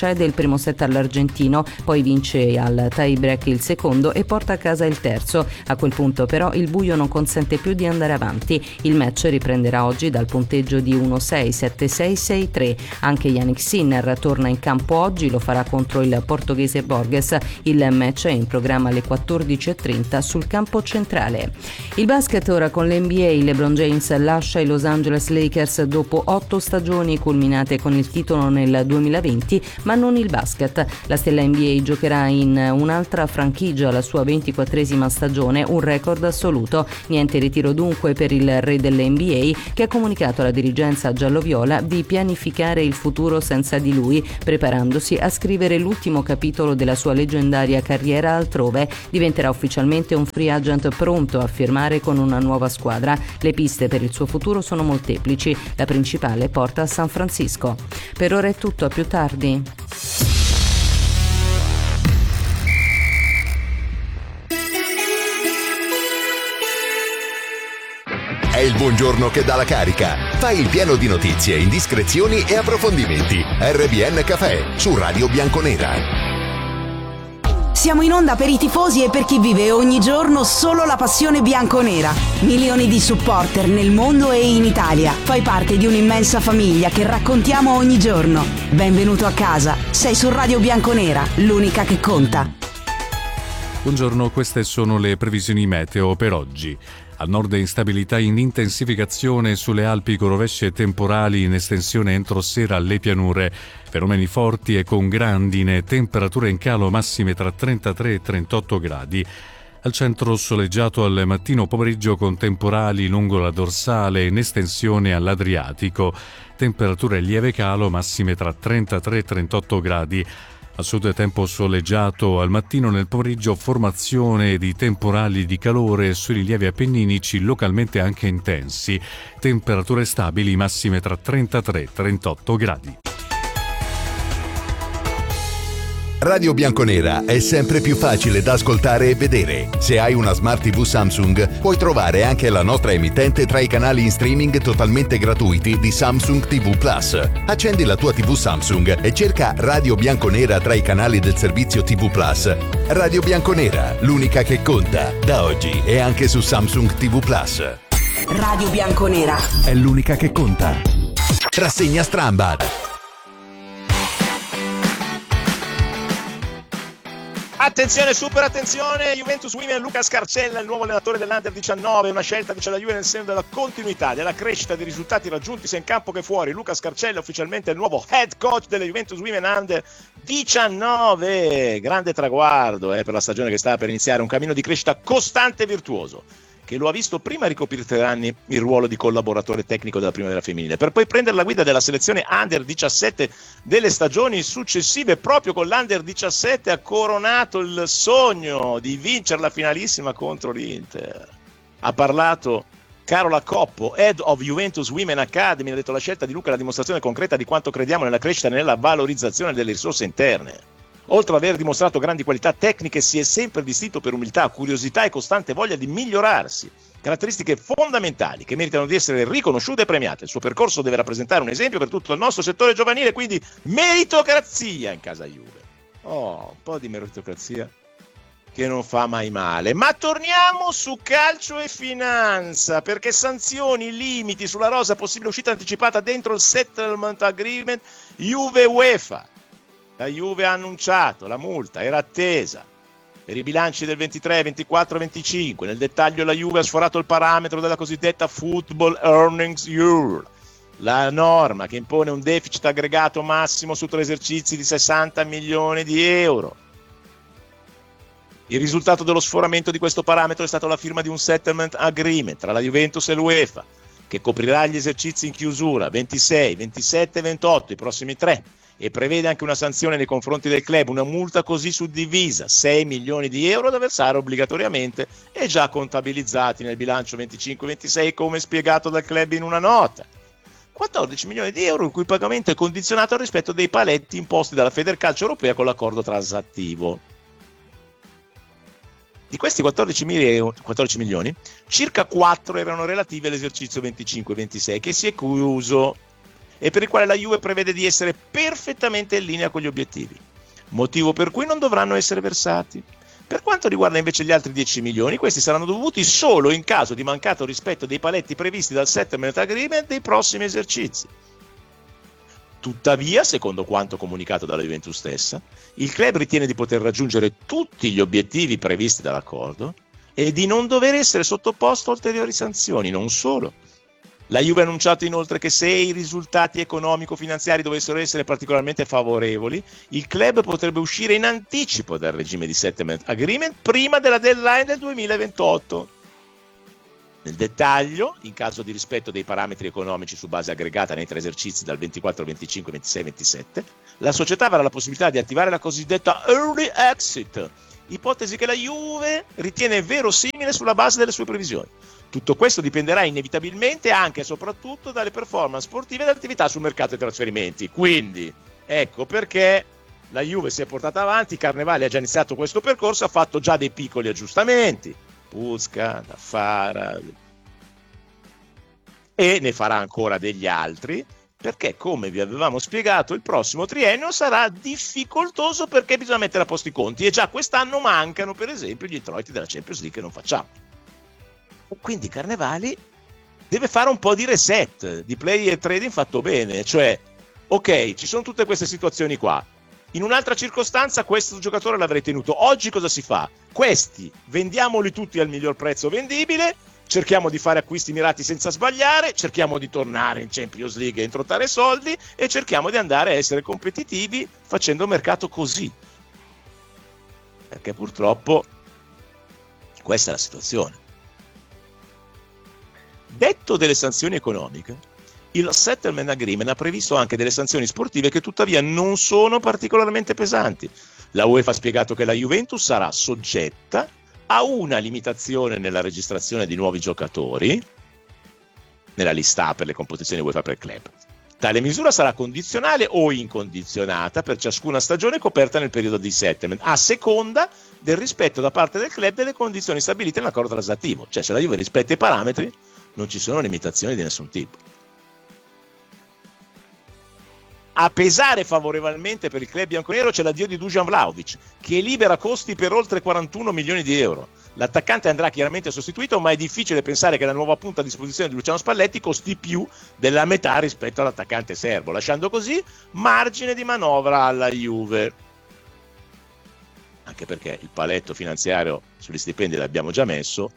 [SPEAKER 9] cede il primo set all'argentino, poi vince al tie break il secondo e porta a casa il terzo. A quel punto però il buio non consente più di andare avanti. Il match riprenderà oggi dal punteggio di uno sei, sette sei, sei tre. Anche Jannik Sinner torna in campo oggi, lo farà contro il portoghese Borges. Il match è in programma alle quattordici e trenta sul campo centrale. Il basket ora con l'N B A. LeBron James lascia i Los Angeles Lakers dopo otto stagioni culminate con il titolo nel duemilaventi, ma non il basket. La stella N B A giocherà in un'altra franchigia la sua ventiquattresima stagione, un record assoluto. Niente ritiro dunque per il re dell'N B A, che ha comunicato alla dirigenza giallo-viola di pianificare il futuro senza di lui, preparandosi a scrivere l'ultimo capitolo della sua leggendaria carriera altrove. Diventerà ufficialmente un free agent pronto a firmare con una nuova squadra. Le piste per il suo futuro sono molteplici, la principale porta a San Francisco. Per ora è tutto, a più tardi.
[SPEAKER 6] È il buongiorno che dà la carica. Fai il pieno di notizie, indiscrezioni e approfondimenti. R B N Café su Radio Bianconera.
[SPEAKER 7] Siamo in onda per i tifosi e per chi vive ogni giorno solo la passione bianconera. Milioni di supporter nel mondo e in Italia. Fai parte di un'immensa famiglia che raccontiamo ogni giorno. Benvenuto a casa. Sei su Radio Bianconera, l'unica che conta.
[SPEAKER 13] Buongiorno, queste sono le previsioni meteo per oggi. Al nord instabilità in intensificazione sulle Alpi con rovesce e temporali in estensione entro sera alle pianure. Fenomeni forti e con grandine, temperature in calo massime tra trentatré e trentotto gradi. Al centro soleggiato al mattino pomeriggio con temporali lungo la dorsale in estensione all'Adriatico. Temperature lieve calo massime tra trentatré e trentotto gradi. A sud tempo soleggiato al mattino, nel pomeriggio formazione di temporali di calore sui rilievi appenninici localmente anche intensi. Temperature stabili massime tra trentatré e trentotto gradi.
[SPEAKER 6] Radio Bianconera è sempre più facile da ascoltare e vedere. Se hai una Smart tivù Samsung, puoi trovare anche la nostra emittente tra i canali in streaming totalmente gratuiti di Samsung tivù Plus. Accendi la tua tivù Samsung e cerca Radio Bianconera tra i canali del servizio tivù Plus. Radio Bianconera, l'unica che conta, da oggi e anche su Samsung tivù Plus.
[SPEAKER 7] Radio Bianconera
[SPEAKER 6] è l'unica che conta. Rassegna Strambad.
[SPEAKER 11] Attenzione, super attenzione, Juventus Women, Luca Scarcella, il nuovo allenatore dell'Under diciannove, una scelta che c'è la Juve nel segno della continuità, della crescita, dei risultati raggiunti sia in campo che fuori. Luca Scarcella ufficialmente il nuovo head coach delle Juventus Women Under diciannove, grande traguardo eh, per la stagione che stava per iniziare, un cammino di crescita costante e virtuoso, che lo ha visto prima ricoprire per anni il ruolo di collaboratore tecnico della primavera femminile, per poi prendere la guida della selezione Under diciassette delle stagioni successive. Proprio con l'Under diciassette ha coronato il sogno di vincere la finalissima contro l'Inter. Ha parlato Carola Coppo, Head of Juventus Women Academy, ha detto: la scelta di Luca è la dimostrazione concreta di quanto crediamo nella crescita e nella valorizzazione delle risorse interne. Oltre ad aver dimostrato grandi qualità tecniche, si è sempre distinto per umiltà, curiosità e costante voglia di migliorarsi, caratteristiche fondamentali che meritano di essere riconosciute e premiate. Il suo percorso deve rappresentare un esempio per tutto il nostro settore giovanile, quindi meritocrazia in casa Juve. Oh, un po' di meritocrazia che non fa mai male. Ma torniamo su calcio e finanza, perché sanzioni, limiti sulla rosa, possibile uscita anticipata dentro il settlement agreement Juve-UEFA. La Juve ha annunciato, la multa era attesa per i bilanci del ventitré, ventiquattro, venticinque. Nel dettaglio la Juve ha sforato il parametro della cosiddetta Football Earnings Rule, la norma che impone un deficit aggregato massimo su tre esercizi di sessanta milioni di euro. Il risultato dello sforamento di questo parametro è stata la firma di un settlement agreement tra la Juventus e l'UEFA, che coprirà gli esercizi in chiusura ventisei, ventisette e ventotto, i prossimi tre, e prevede anche una sanzione nei confronti del club, una multa così suddivisa, sei milioni di euro da versare obbligatoriamente e già contabilizzati nel bilancio venticinque ventisei, come spiegato dal club in una nota. quattordici milioni di euro il cui pagamento è condizionato al rispetto dei paletti imposti dalla Federcalcio europea con l'accordo transattivo. Di questi quattordici milioni, circa quattro erano relativi all'esercizio venticinque ventisei che si è chiuso e per il quale la Juve prevede di essere perfettamente in linea con gli obiettivi, motivo per cui non dovranno essere versati. Per quanto riguarda invece gli altri dieci milioni, questi saranno dovuti solo in caso di mancato rispetto dei paletti previsti dal settlement agreement dei prossimi esercizi. Tuttavia, secondo quanto comunicato dalla Juventus stessa, il club ritiene di poter raggiungere tutti gli obiettivi previsti dall'accordo e di non dover essere sottoposto a ulteriori sanzioni. Non solo. La Juve ha annunciato inoltre che se i risultati economico-finanziari dovessero essere particolarmente favorevoli, il club potrebbe uscire in anticipo dal regime di settlement agreement prima della deadline del duemilaventotto. Nel dettaglio, in caso di rispetto dei parametri economici su base aggregata nei tre esercizi dal ventiquattro, venticinque, ventisei, ventisette, la società avrà la possibilità di attivare la cosiddetta early exit, ipotesi che la Juve ritiene verosimile sulla base delle sue previsioni. Tutto questo dipenderà inevitabilmente anche e soprattutto dalle performance sportive e dall'attività sul mercato dei trasferimenti. Quindi, ecco perché la Juve si è portata avanti, Carnevale ha già iniziato questo percorso, ha fatto già dei piccoli aggiustamenti, Puzka, Daffara, e ne farà ancora degli altri, perché come vi avevamo spiegato il prossimo triennio sarà difficoltoso perché bisogna mettere a posto i conti e già quest'anno mancano per esempio gli introiti della Champions League che non facciamo. Quindi Carnevali deve fare un po' di reset, di player trading fatto bene, cioè ok, ci sono tutte queste situazioni qua, in un'altra circostanza questo giocatore l'avrei tenuto, oggi cosa si fa? Questi vendiamoli tutti al miglior prezzo vendibile, cerchiamo di fare acquisti mirati senza sbagliare, cerchiamo di tornare in Champions League e introttare soldi e cerchiamo di andare a essere competitivi facendo mercato così, perché purtroppo questa è la situazione. Detto delle sanzioni economiche, il settlement agreement ha previsto anche delle sanzioni sportive che tuttavia non sono particolarmente pesanti. La UEFA ha spiegato che la Juventus sarà soggetta a una limitazione nella registrazione di nuovi giocatori nella lista A per le competizioni UEFA per club. Tale misura sarà condizionale o incondizionata per ciascuna stagione coperta nel periodo di settlement, a seconda del rispetto da parte del club delle condizioni stabilite nell'accordo transattivo. Cioè, se la Juve rispetta i parametri, non ci sono limitazioni di nessun tipo. A pesare favorevolmente per il club bianconero c'è l'addio di Dusan Vlahovic, che libera costi per oltre quarantuno milioni di euro. L'attaccante andrà chiaramente sostituito, ma è difficile pensare che la nuova punta a disposizione di Luciano Spalletti costi più della metà rispetto all'attaccante serbo, lasciando così margine di manovra alla Juve. Anche perché il paletto finanziario sugli stipendi l'abbiamo già messo.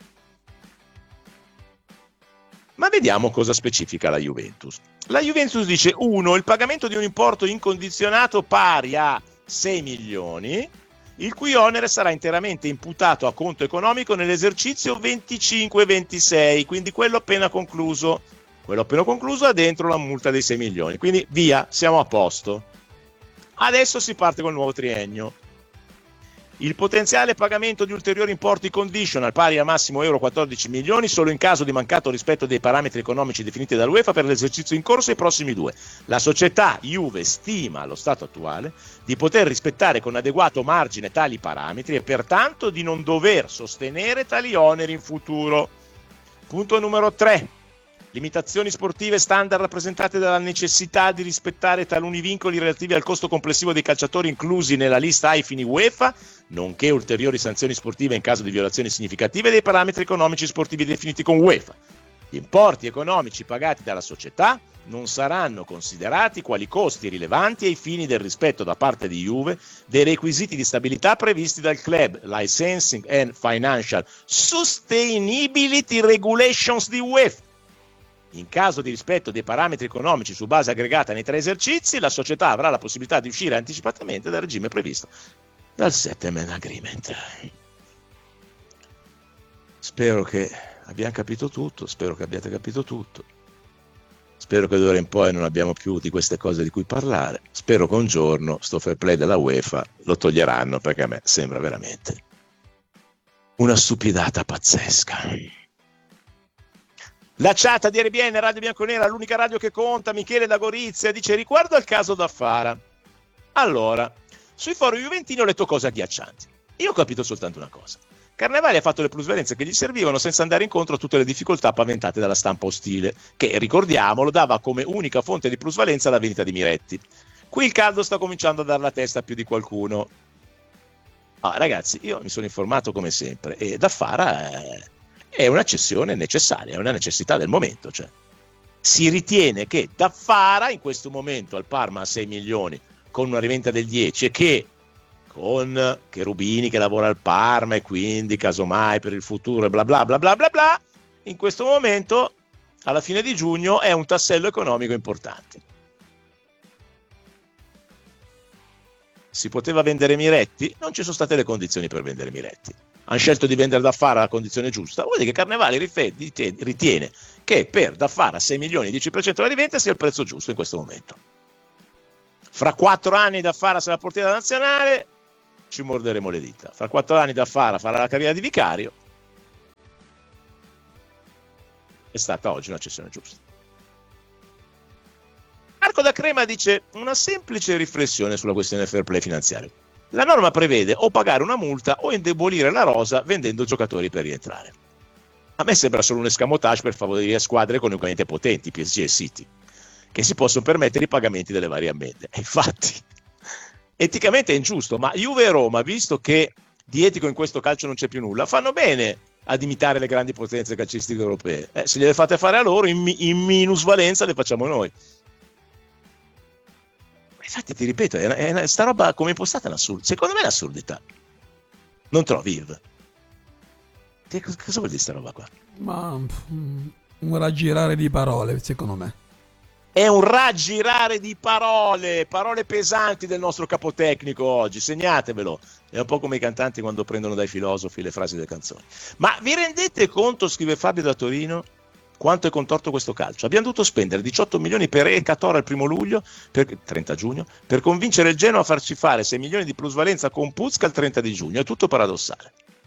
[SPEAKER 11] Ma vediamo cosa specifica la Juventus. La Juventus dice uno Il pagamento di un importo incondizionato pari a sei milioni, il cui onere sarà interamente imputato a conto economico nell'esercizio venticinque ventisei, quindi quello appena concluso. Quello appena concluso ha dentro la multa dei sei milioni, quindi via, siamo a posto. Adesso si parte col nuovo triennio. Il potenziale pagamento di ulteriori importi conditional pari a massimo euro quattordici milioni solo in caso di mancato rispetto dei parametri economici definiti dall'UEFA per l'esercizio in corso e i prossimi due. La società Juve stima allo stato attuale di poter rispettare con adeguato margine tali parametri e pertanto di non dover sostenere tali oneri in futuro. Punto numero tre. Limitazioni sportive standard rappresentate dalla necessità di rispettare taluni vincoli relativi al costo complessivo dei calciatori inclusi nella lista ai fini UEFA, nonché ulteriori sanzioni sportive in caso di violazioni significative dei parametri economici sportivi definiti con UEFA. Gli importi economici pagati dalla società non saranno considerati quali costi rilevanti ai fini del rispetto da parte di Juve dei requisiti di stabilità previsti dal club Licensing and Financial Sustainability Regulations di UEFA. In caso di rispetto dei parametri economici su base aggregata nei tre esercizi, la società avrà la possibilità di uscire anticipatamente dal regime previsto dal settlement agreement. Spero che abbiamo capito tutto, spero che abbiate capito tutto. Spero che d'ora in poi non abbiamo più di queste cose di cui parlare. Spero che un giorno sto fair play della UEFA lo toglieranno, perché a me sembra veramente una stupidata pazzesca. La chat di R B N Radio Bianconera, l'unica radio che conta, Michele da Gorizia, dice riguardo al caso Daffara. Allora, sui forum juventini ho letto cose agghiaccianti. Io ho capito soltanto una cosa, Carnevali ha fatto le plusvalenze che gli servivano senza andare incontro a tutte le difficoltà paventate dalla stampa ostile, che, ricordiamolo, dava come unica fonte di plusvalenza la vendita di Miretti. Qui il caldo sta cominciando a dar la testa a più di qualcuno. Ah, ragazzi, io mi sono informato come sempre e Daffara è, è una cessione necessaria, è una necessità del momento. Cioè, si ritiene che Daffara in questo momento al Parma a sei milioni con una rivendita del dieci e che con Cherubini che lavora al Parma e quindi casomai per il futuro e bla bla bla bla bla bla, in questo momento alla fine di giugno è un tassello economico importante. Si poteva vendere Miretti? Non ci sono state le condizioni per vendere Miretti. Hanno scelto di vendere Daffara alla condizione giusta. Vuol dire che Carnevali ritiene che per Daffara sei milioni, dieci per cento della rivendita sia il prezzo giusto in questo momento. Fra quattro anni Daffara sarà portiere nazionale, ci morderemo le dita. Fra quattro anni Daffara farà la carriera di vicario. È stata oggi una cessione giusta. Marco da Crema dice una semplice riflessione sulla questione fair play finanziario. La norma prevede o pagare una multa o indebolire la rosa vendendo giocatori per rientrare. A me sembra solo un escamotage per favorire squadre economicamente potenti, P S G e City, che si possono permettere i pagamenti delle varie ammende. E infatti, eticamente è ingiusto, ma Juve e Roma, visto che di etico in questo calcio non c'è più nulla, fanno bene ad imitare le grandi potenze calcistiche europee. Eh, se gliele fate fare a loro, in, in minusvalenza le facciamo noi. Infatti, ti ripeto, è una, è una, sta roba come impostata è un'assurdità. Secondo me è un'assurdità. Non trovi, Yves? Che, cosa vuol dire sta roba qua?
[SPEAKER 12] Ma mm, un raggirare di parole, secondo me.
[SPEAKER 11] È un raggirare di parole, parole pesanti del nostro capotecnico oggi, segnatevelo. È un po' come i cantanti quando prendono dai filosofi le frasi delle canzoni. Ma vi rendete conto, scrive Fabio da Torino, quanto è contorto questo calcio? Abbiamo dovuto spendere diciotto milioni per Ecator al primo luglio, per, trenta giugno, per convincere il Genoa a farci fare sei milioni di plusvalenza con Puzca il trenta di giugno. È tutto paradossale.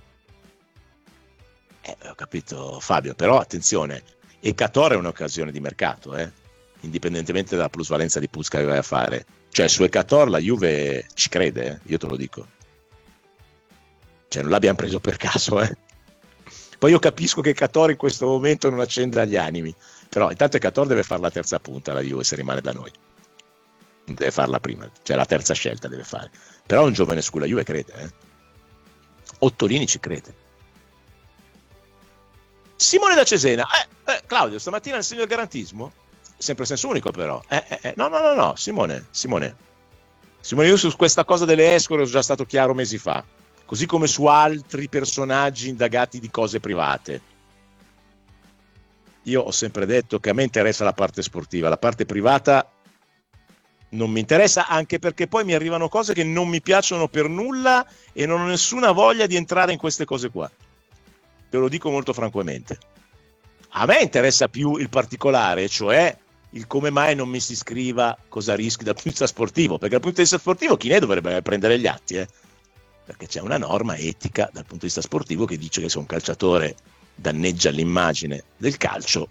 [SPEAKER 11] Eh, ho capito, Fabio, però attenzione, Ecator è un'occasione di mercato, eh? Indipendentemente dalla plusvalenza di Puzca che vai a fare. Cioè su Ecator la Juve ci crede, eh? Io te lo dico. Cioè non l'abbiamo preso per caso, eh? Poi io capisco che Ecator in questo momento non accenda gli animi, però intanto Ecator deve fare la terza punta la Juve se rimane da noi. Deve farla prima, cioè la terza scelta deve fare. Però un giovane su cui la Juve crede, eh? Ottolini ci crede. Simone da Cesena, eh, eh, Claudio, stamattina nel segno del garantismo? Sempre senso unico però. Eh, eh, eh. No, no, no, no, Simone, Simone. Simone, io su questa cosa delle escort sono già stato chiaro mesi fa, così come su altri personaggi indagati di cose private. Io ho sempre detto che a me interessa la parte sportiva, la parte privata non mi interessa, anche perché poi mi arrivano cose che non mi piacciono per nulla e non ho nessuna voglia di entrare in queste cose qua. Te lo dico molto francamente. A me interessa più il particolare, cioè il come mai non mi si scriva cosa rischi dal punto di vista sportivo, perché dal punto di vista sportivo chi ne dovrebbe prendere gli atti, eh? Perché c'è una norma etica dal punto di vista sportivo che dice che se un calciatore danneggia l'immagine del calcio,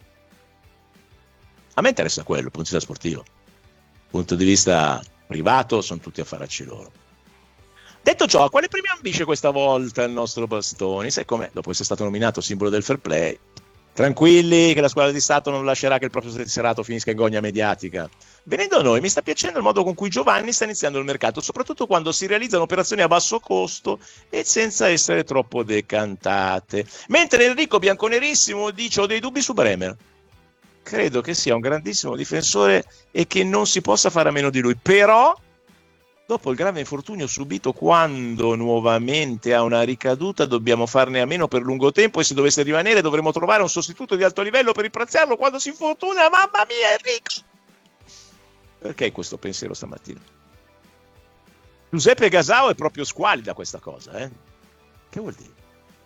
[SPEAKER 11] a me interessa quello, dal punto di vista sportivo. Dal punto di vista privato sono tutti affaracci loro. Detto ciò, a quale premio ambisce questa volta il nostro Bastoni? Sai com'è? Dopo essere stato nominato simbolo del fair play, tranquilli che la squadra di Stato non lascerà che il proprio tesserato finisca in gogna mediatica. Venendo a noi, mi sta piacendo il modo con cui Giovanni sta iniziando il mercato, soprattutto quando si realizzano operazioni a basso costo e senza essere troppo decantate. Mentre Enrico Bianconerissimo dice: ho dei dubbi su Bremer. Credo che sia un grandissimo difensore e che non si possa fare a meno di lui, però dopo il grave infortunio subito, quando nuovamente ha una ricaduta, dobbiamo farne a meno per lungo tempo e se dovesse rimanere dovremo trovare un sostituto di alto livello per rimpiazzarlo quando si infortuna. Mamma mia, Enrico! Perché questo pensiero stamattina? Giuseppe Gasao è proprio squalida questa cosa, eh? Che vuol dire?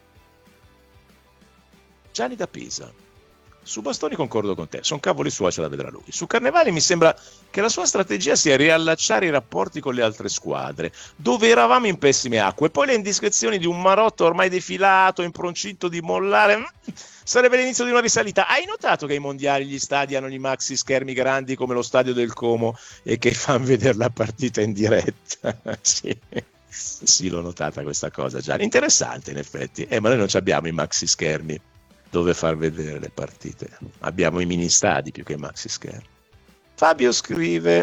[SPEAKER 11] Gianni da Pisa. Su Bastoni concordo con te, sono cavoli suoi, ce la vedrà lui. Su Carnevali mi sembra che la sua strategia sia riallacciare i rapporti con le altre squadre, dove eravamo in pessime acque. Poi le indiscrezioni di un Marotta ormai defilato, improncito di mollare, sarebbe l'inizio di una risalita. Hai notato che ai mondiali gli stadi hanno gli maxi schermi grandi come lo stadio del Como e che fanno vedere la partita in diretta? Sì. Sì, l'ho notata questa cosa, Gianni. Interessante in effetti. Eh, ma noi non abbiamo i maxi schermi dove far vedere le partite. Abbiamo i mini stadi più che i maxi schermi. Fabio scrive: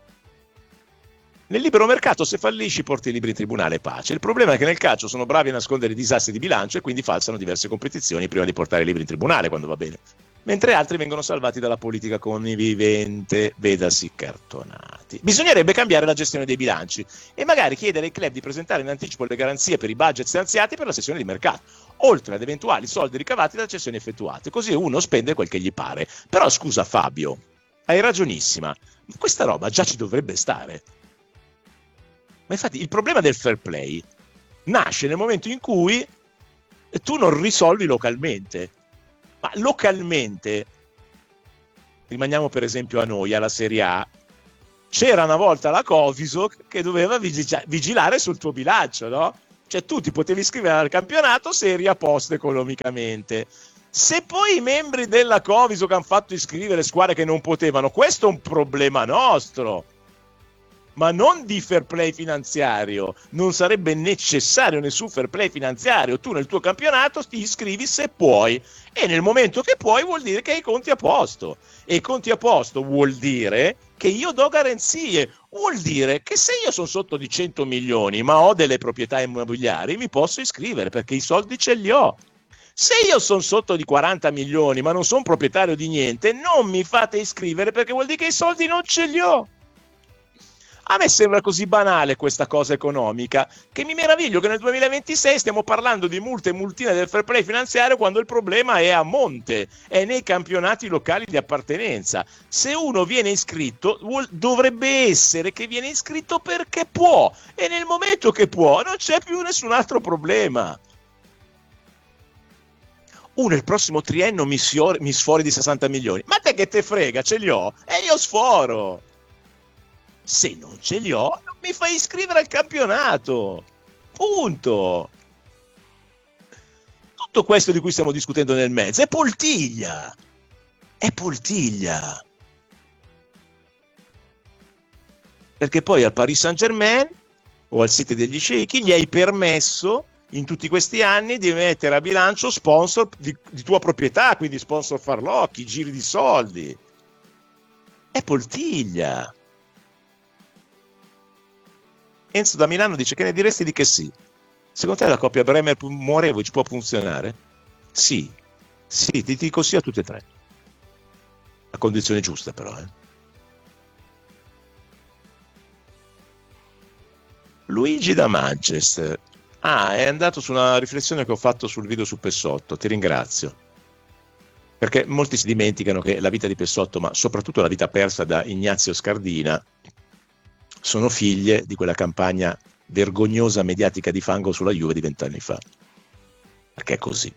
[SPEAKER 11] nel libero mercato se fallisci porti i libri in tribunale, pace. Il problema è che nel calcio sono bravi a nascondere i disastri di bilancio e quindi falsano diverse competizioni prima di portare i libri in tribunale quando va bene, mentre altri vengono salvati dalla politica connivente, vedasi cartonati. Bisognerebbe cambiare la gestione dei bilanci e magari chiedere ai club di presentare in anticipo le garanzie per i budget stanziati per la sessione di mercato, oltre ad eventuali soldi ricavati dalle cessioni effettuate, così uno spende quel che gli pare. Però scusa Fabio, hai ragionissima, questa roba già ci dovrebbe stare. Ma infatti il problema del fair play nasce nel momento in cui tu non risolvi localmente. Ma localmente, rimaniamo per esempio a noi, alla Serie A, c'era una volta la Coviso che doveva vigila- vigilare sul tuo bilancio, no? Cioè tu ti potevi iscrivere al campionato se eri a posto economicamente. Se poi i membri della Coviso che hanno fatto iscrivere squadre che non potevano, questo è un problema nostro. Ma non di fair play finanziario, non sarebbe necessario nessun fair play finanziario. Tu nel tuo campionato ti iscrivi se puoi e nel momento che puoi vuol dire che hai i conti a posto, e i conti a posto vuol dire che io do garanzie, vuol dire che se io sono sotto di cento milioni ma ho delle proprietà immobiliari mi posso iscrivere perché i soldi ce li ho. Se io sono sotto di quaranta milioni ma non sono proprietario di niente, non mi fate iscrivere perché vuol dire che i soldi non ce li ho. A me sembra così banale questa cosa economica che mi meraviglio che nel duemilaventisei stiamo parlando di multe e multine del fair play finanziario quando il problema è a monte, è nei campionati locali di appartenenza. Se uno viene iscritto vuol, dovrebbe essere che viene iscritto perché può, e nel momento che può non c'è più nessun altro problema. Uno il prossimo triennio mi, sfiori, mi sfori di sessanta milioni, ma te che te frega, ce li ho e io sforo. Se non ce li ho, non mi fai iscrivere al campionato. Punto. Tutto questo di cui stiamo discutendo nel mezzo è poltiglia. È poltiglia. Perché poi al Paris Saint-Germain o al City degli Sceicchi gli hai permesso in tutti questi anni di mettere a bilancio sponsor di, di tua proprietà, quindi sponsor farlocchi, giri di soldi. È poltiglia. Enzo da Milano dice: che ne diresti di che sì? Secondo te la coppia Bremer-Morevovic può funzionare? Sì, sì, ti dico sì a tutte e tre. A condizioni giuste però. Eh. Luigi da Manchester. Ah, è andato su una riflessione che ho fatto sul video su Pessotto, ti ringrazio. Perché molti si dimenticano che la vita di Pessotto, ma soprattutto la vita persa da Ignazio Scardina, sono figlie di quella campagna vergognosa mediatica di fango sulla Juve di vent'anni fa. Perché è così.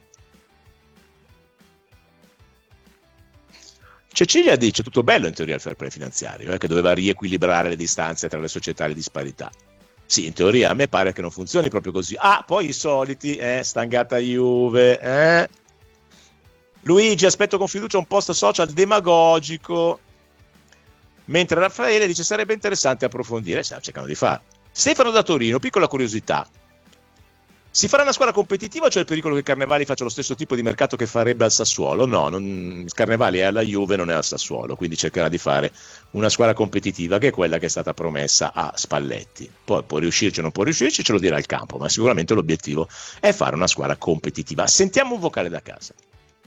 [SPEAKER 11] Cecilia dice: tutto bello in teoria il fair play finanziario, eh, che doveva riequilibrare le distanze tra le società e le disparità. Sì, in teoria a me pare che non funzioni proprio così. Ah, poi i soliti, eh, stangata Juve, eh. Luigi, aspetto con fiducia un post social demagogico. Mentre Raffaele dice: sarebbe interessante approfondire, stiamo cercando di fare. Stefano da Torino, piccola curiosità: si farà una squadra competitiva o c'è il pericolo che Carnevali faccia lo stesso tipo di mercato che farebbe al Sassuolo? No, non, Carnevali è alla Juve, non è al Sassuolo, quindi cercherà di fare una squadra competitiva che è quella che è stata promessa a Spalletti. Poi può riuscirci o non può riuscirci, ce lo dirà il campo, ma sicuramente l'obiettivo è fare una squadra competitiva. Sentiamo un vocale da casa.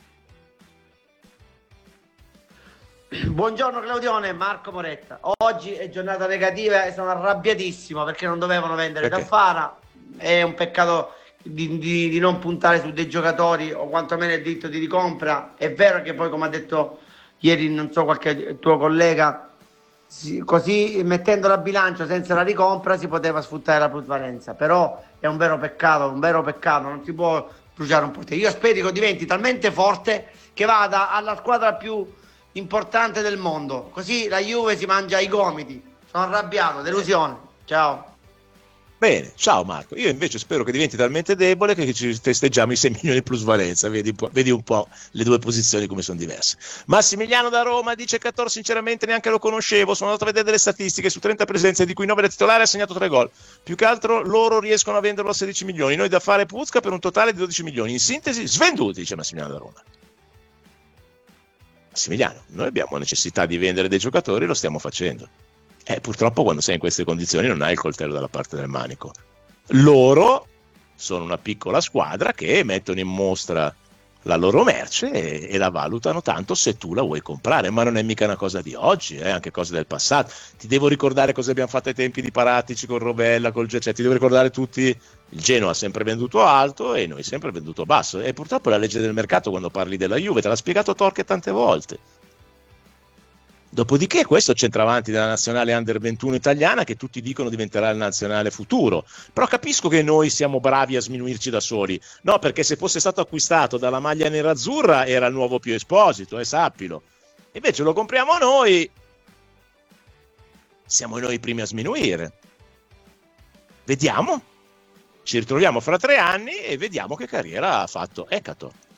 [SPEAKER 14] Buongiorno Claudione, Marco Moretta. Oggi è giornata negativa e sono arrabbiatissimo perché non dovevano vendere Tafara. È un peccato di, di, di non puntare su dei giocatori o quantomeno il diritto di ricompra. È vero che poi, come ha detto ieri, non so, qualche tuo collega, si, così mettendo la bilancia senza la ricompra si poteva sfruttare la plusvalenza. Però è un vero peccato, un vero peccato, non si può bruciare un potere. Io spero che diventi talmente forte che vada alla squadra più importante del mondo, così la Juve si mangia i gomiti. Sono arrabbiato, delusione. Ciao.
[SPEAKER 11] Bene, ciao Marco. Io invece spero che diventi talmente debole che ci festeggiamo i sei milioni plus valenza. Vedi un po', vedi un po' le due posizioni come sono diverse. Massimiliano da Roma dice: Cattor sinceramente neanche lo conoscevo, sono andato a vedere delle statistiche, su trenta presenze di cui nove da titolare ha segnato tre gol. Più che altro loro riescono a venderlo a sedici milioni, noi da fare Puzca per un totale di dodici milioni. In sintesi, svenduti, dice Massimiliano da Roma. Massimiliano, noi abbiamo necessità di vendere dei giocatori, lo stiamo facendo. Eh, purtroppo quando sei in queste condizioni non hai il coltello dalla parte del manico. Loro sono una piccola squadra che mettono in mostra la loro merce e, e la valutano tanto se tu la vuoi comprare, ma non è mica una cosa di oggi, è eh, anche cose del passato. Ti devo ricordare cosa abbiamo fatto ai tempi di Paratici con Rovella, col Gecè, ti devo ricordare tutti. Il Genoa ha sempre venduto alto e noi sempre venduto basso, e purtroppo è la legge del mercato quando parli della Juve, te l'ha spiegato Torque tante volte. Dopodiché questo centravanti della nazionale under ventuno italiana che tutti dicono diventerà il nazionale futuro, però capisco che noi siamo bravi a sminuirci da soli, no, perché se fosse stato acquistato dalla maglia nerazzurra era il nuovo Pio Esposito, e eh, sappilo, invece lo compriamo noi, siamo noi i primi a sminuire. Vediamo, ci ritroviamo fra tre anni e vediamo che carriera ha fatto Ekato.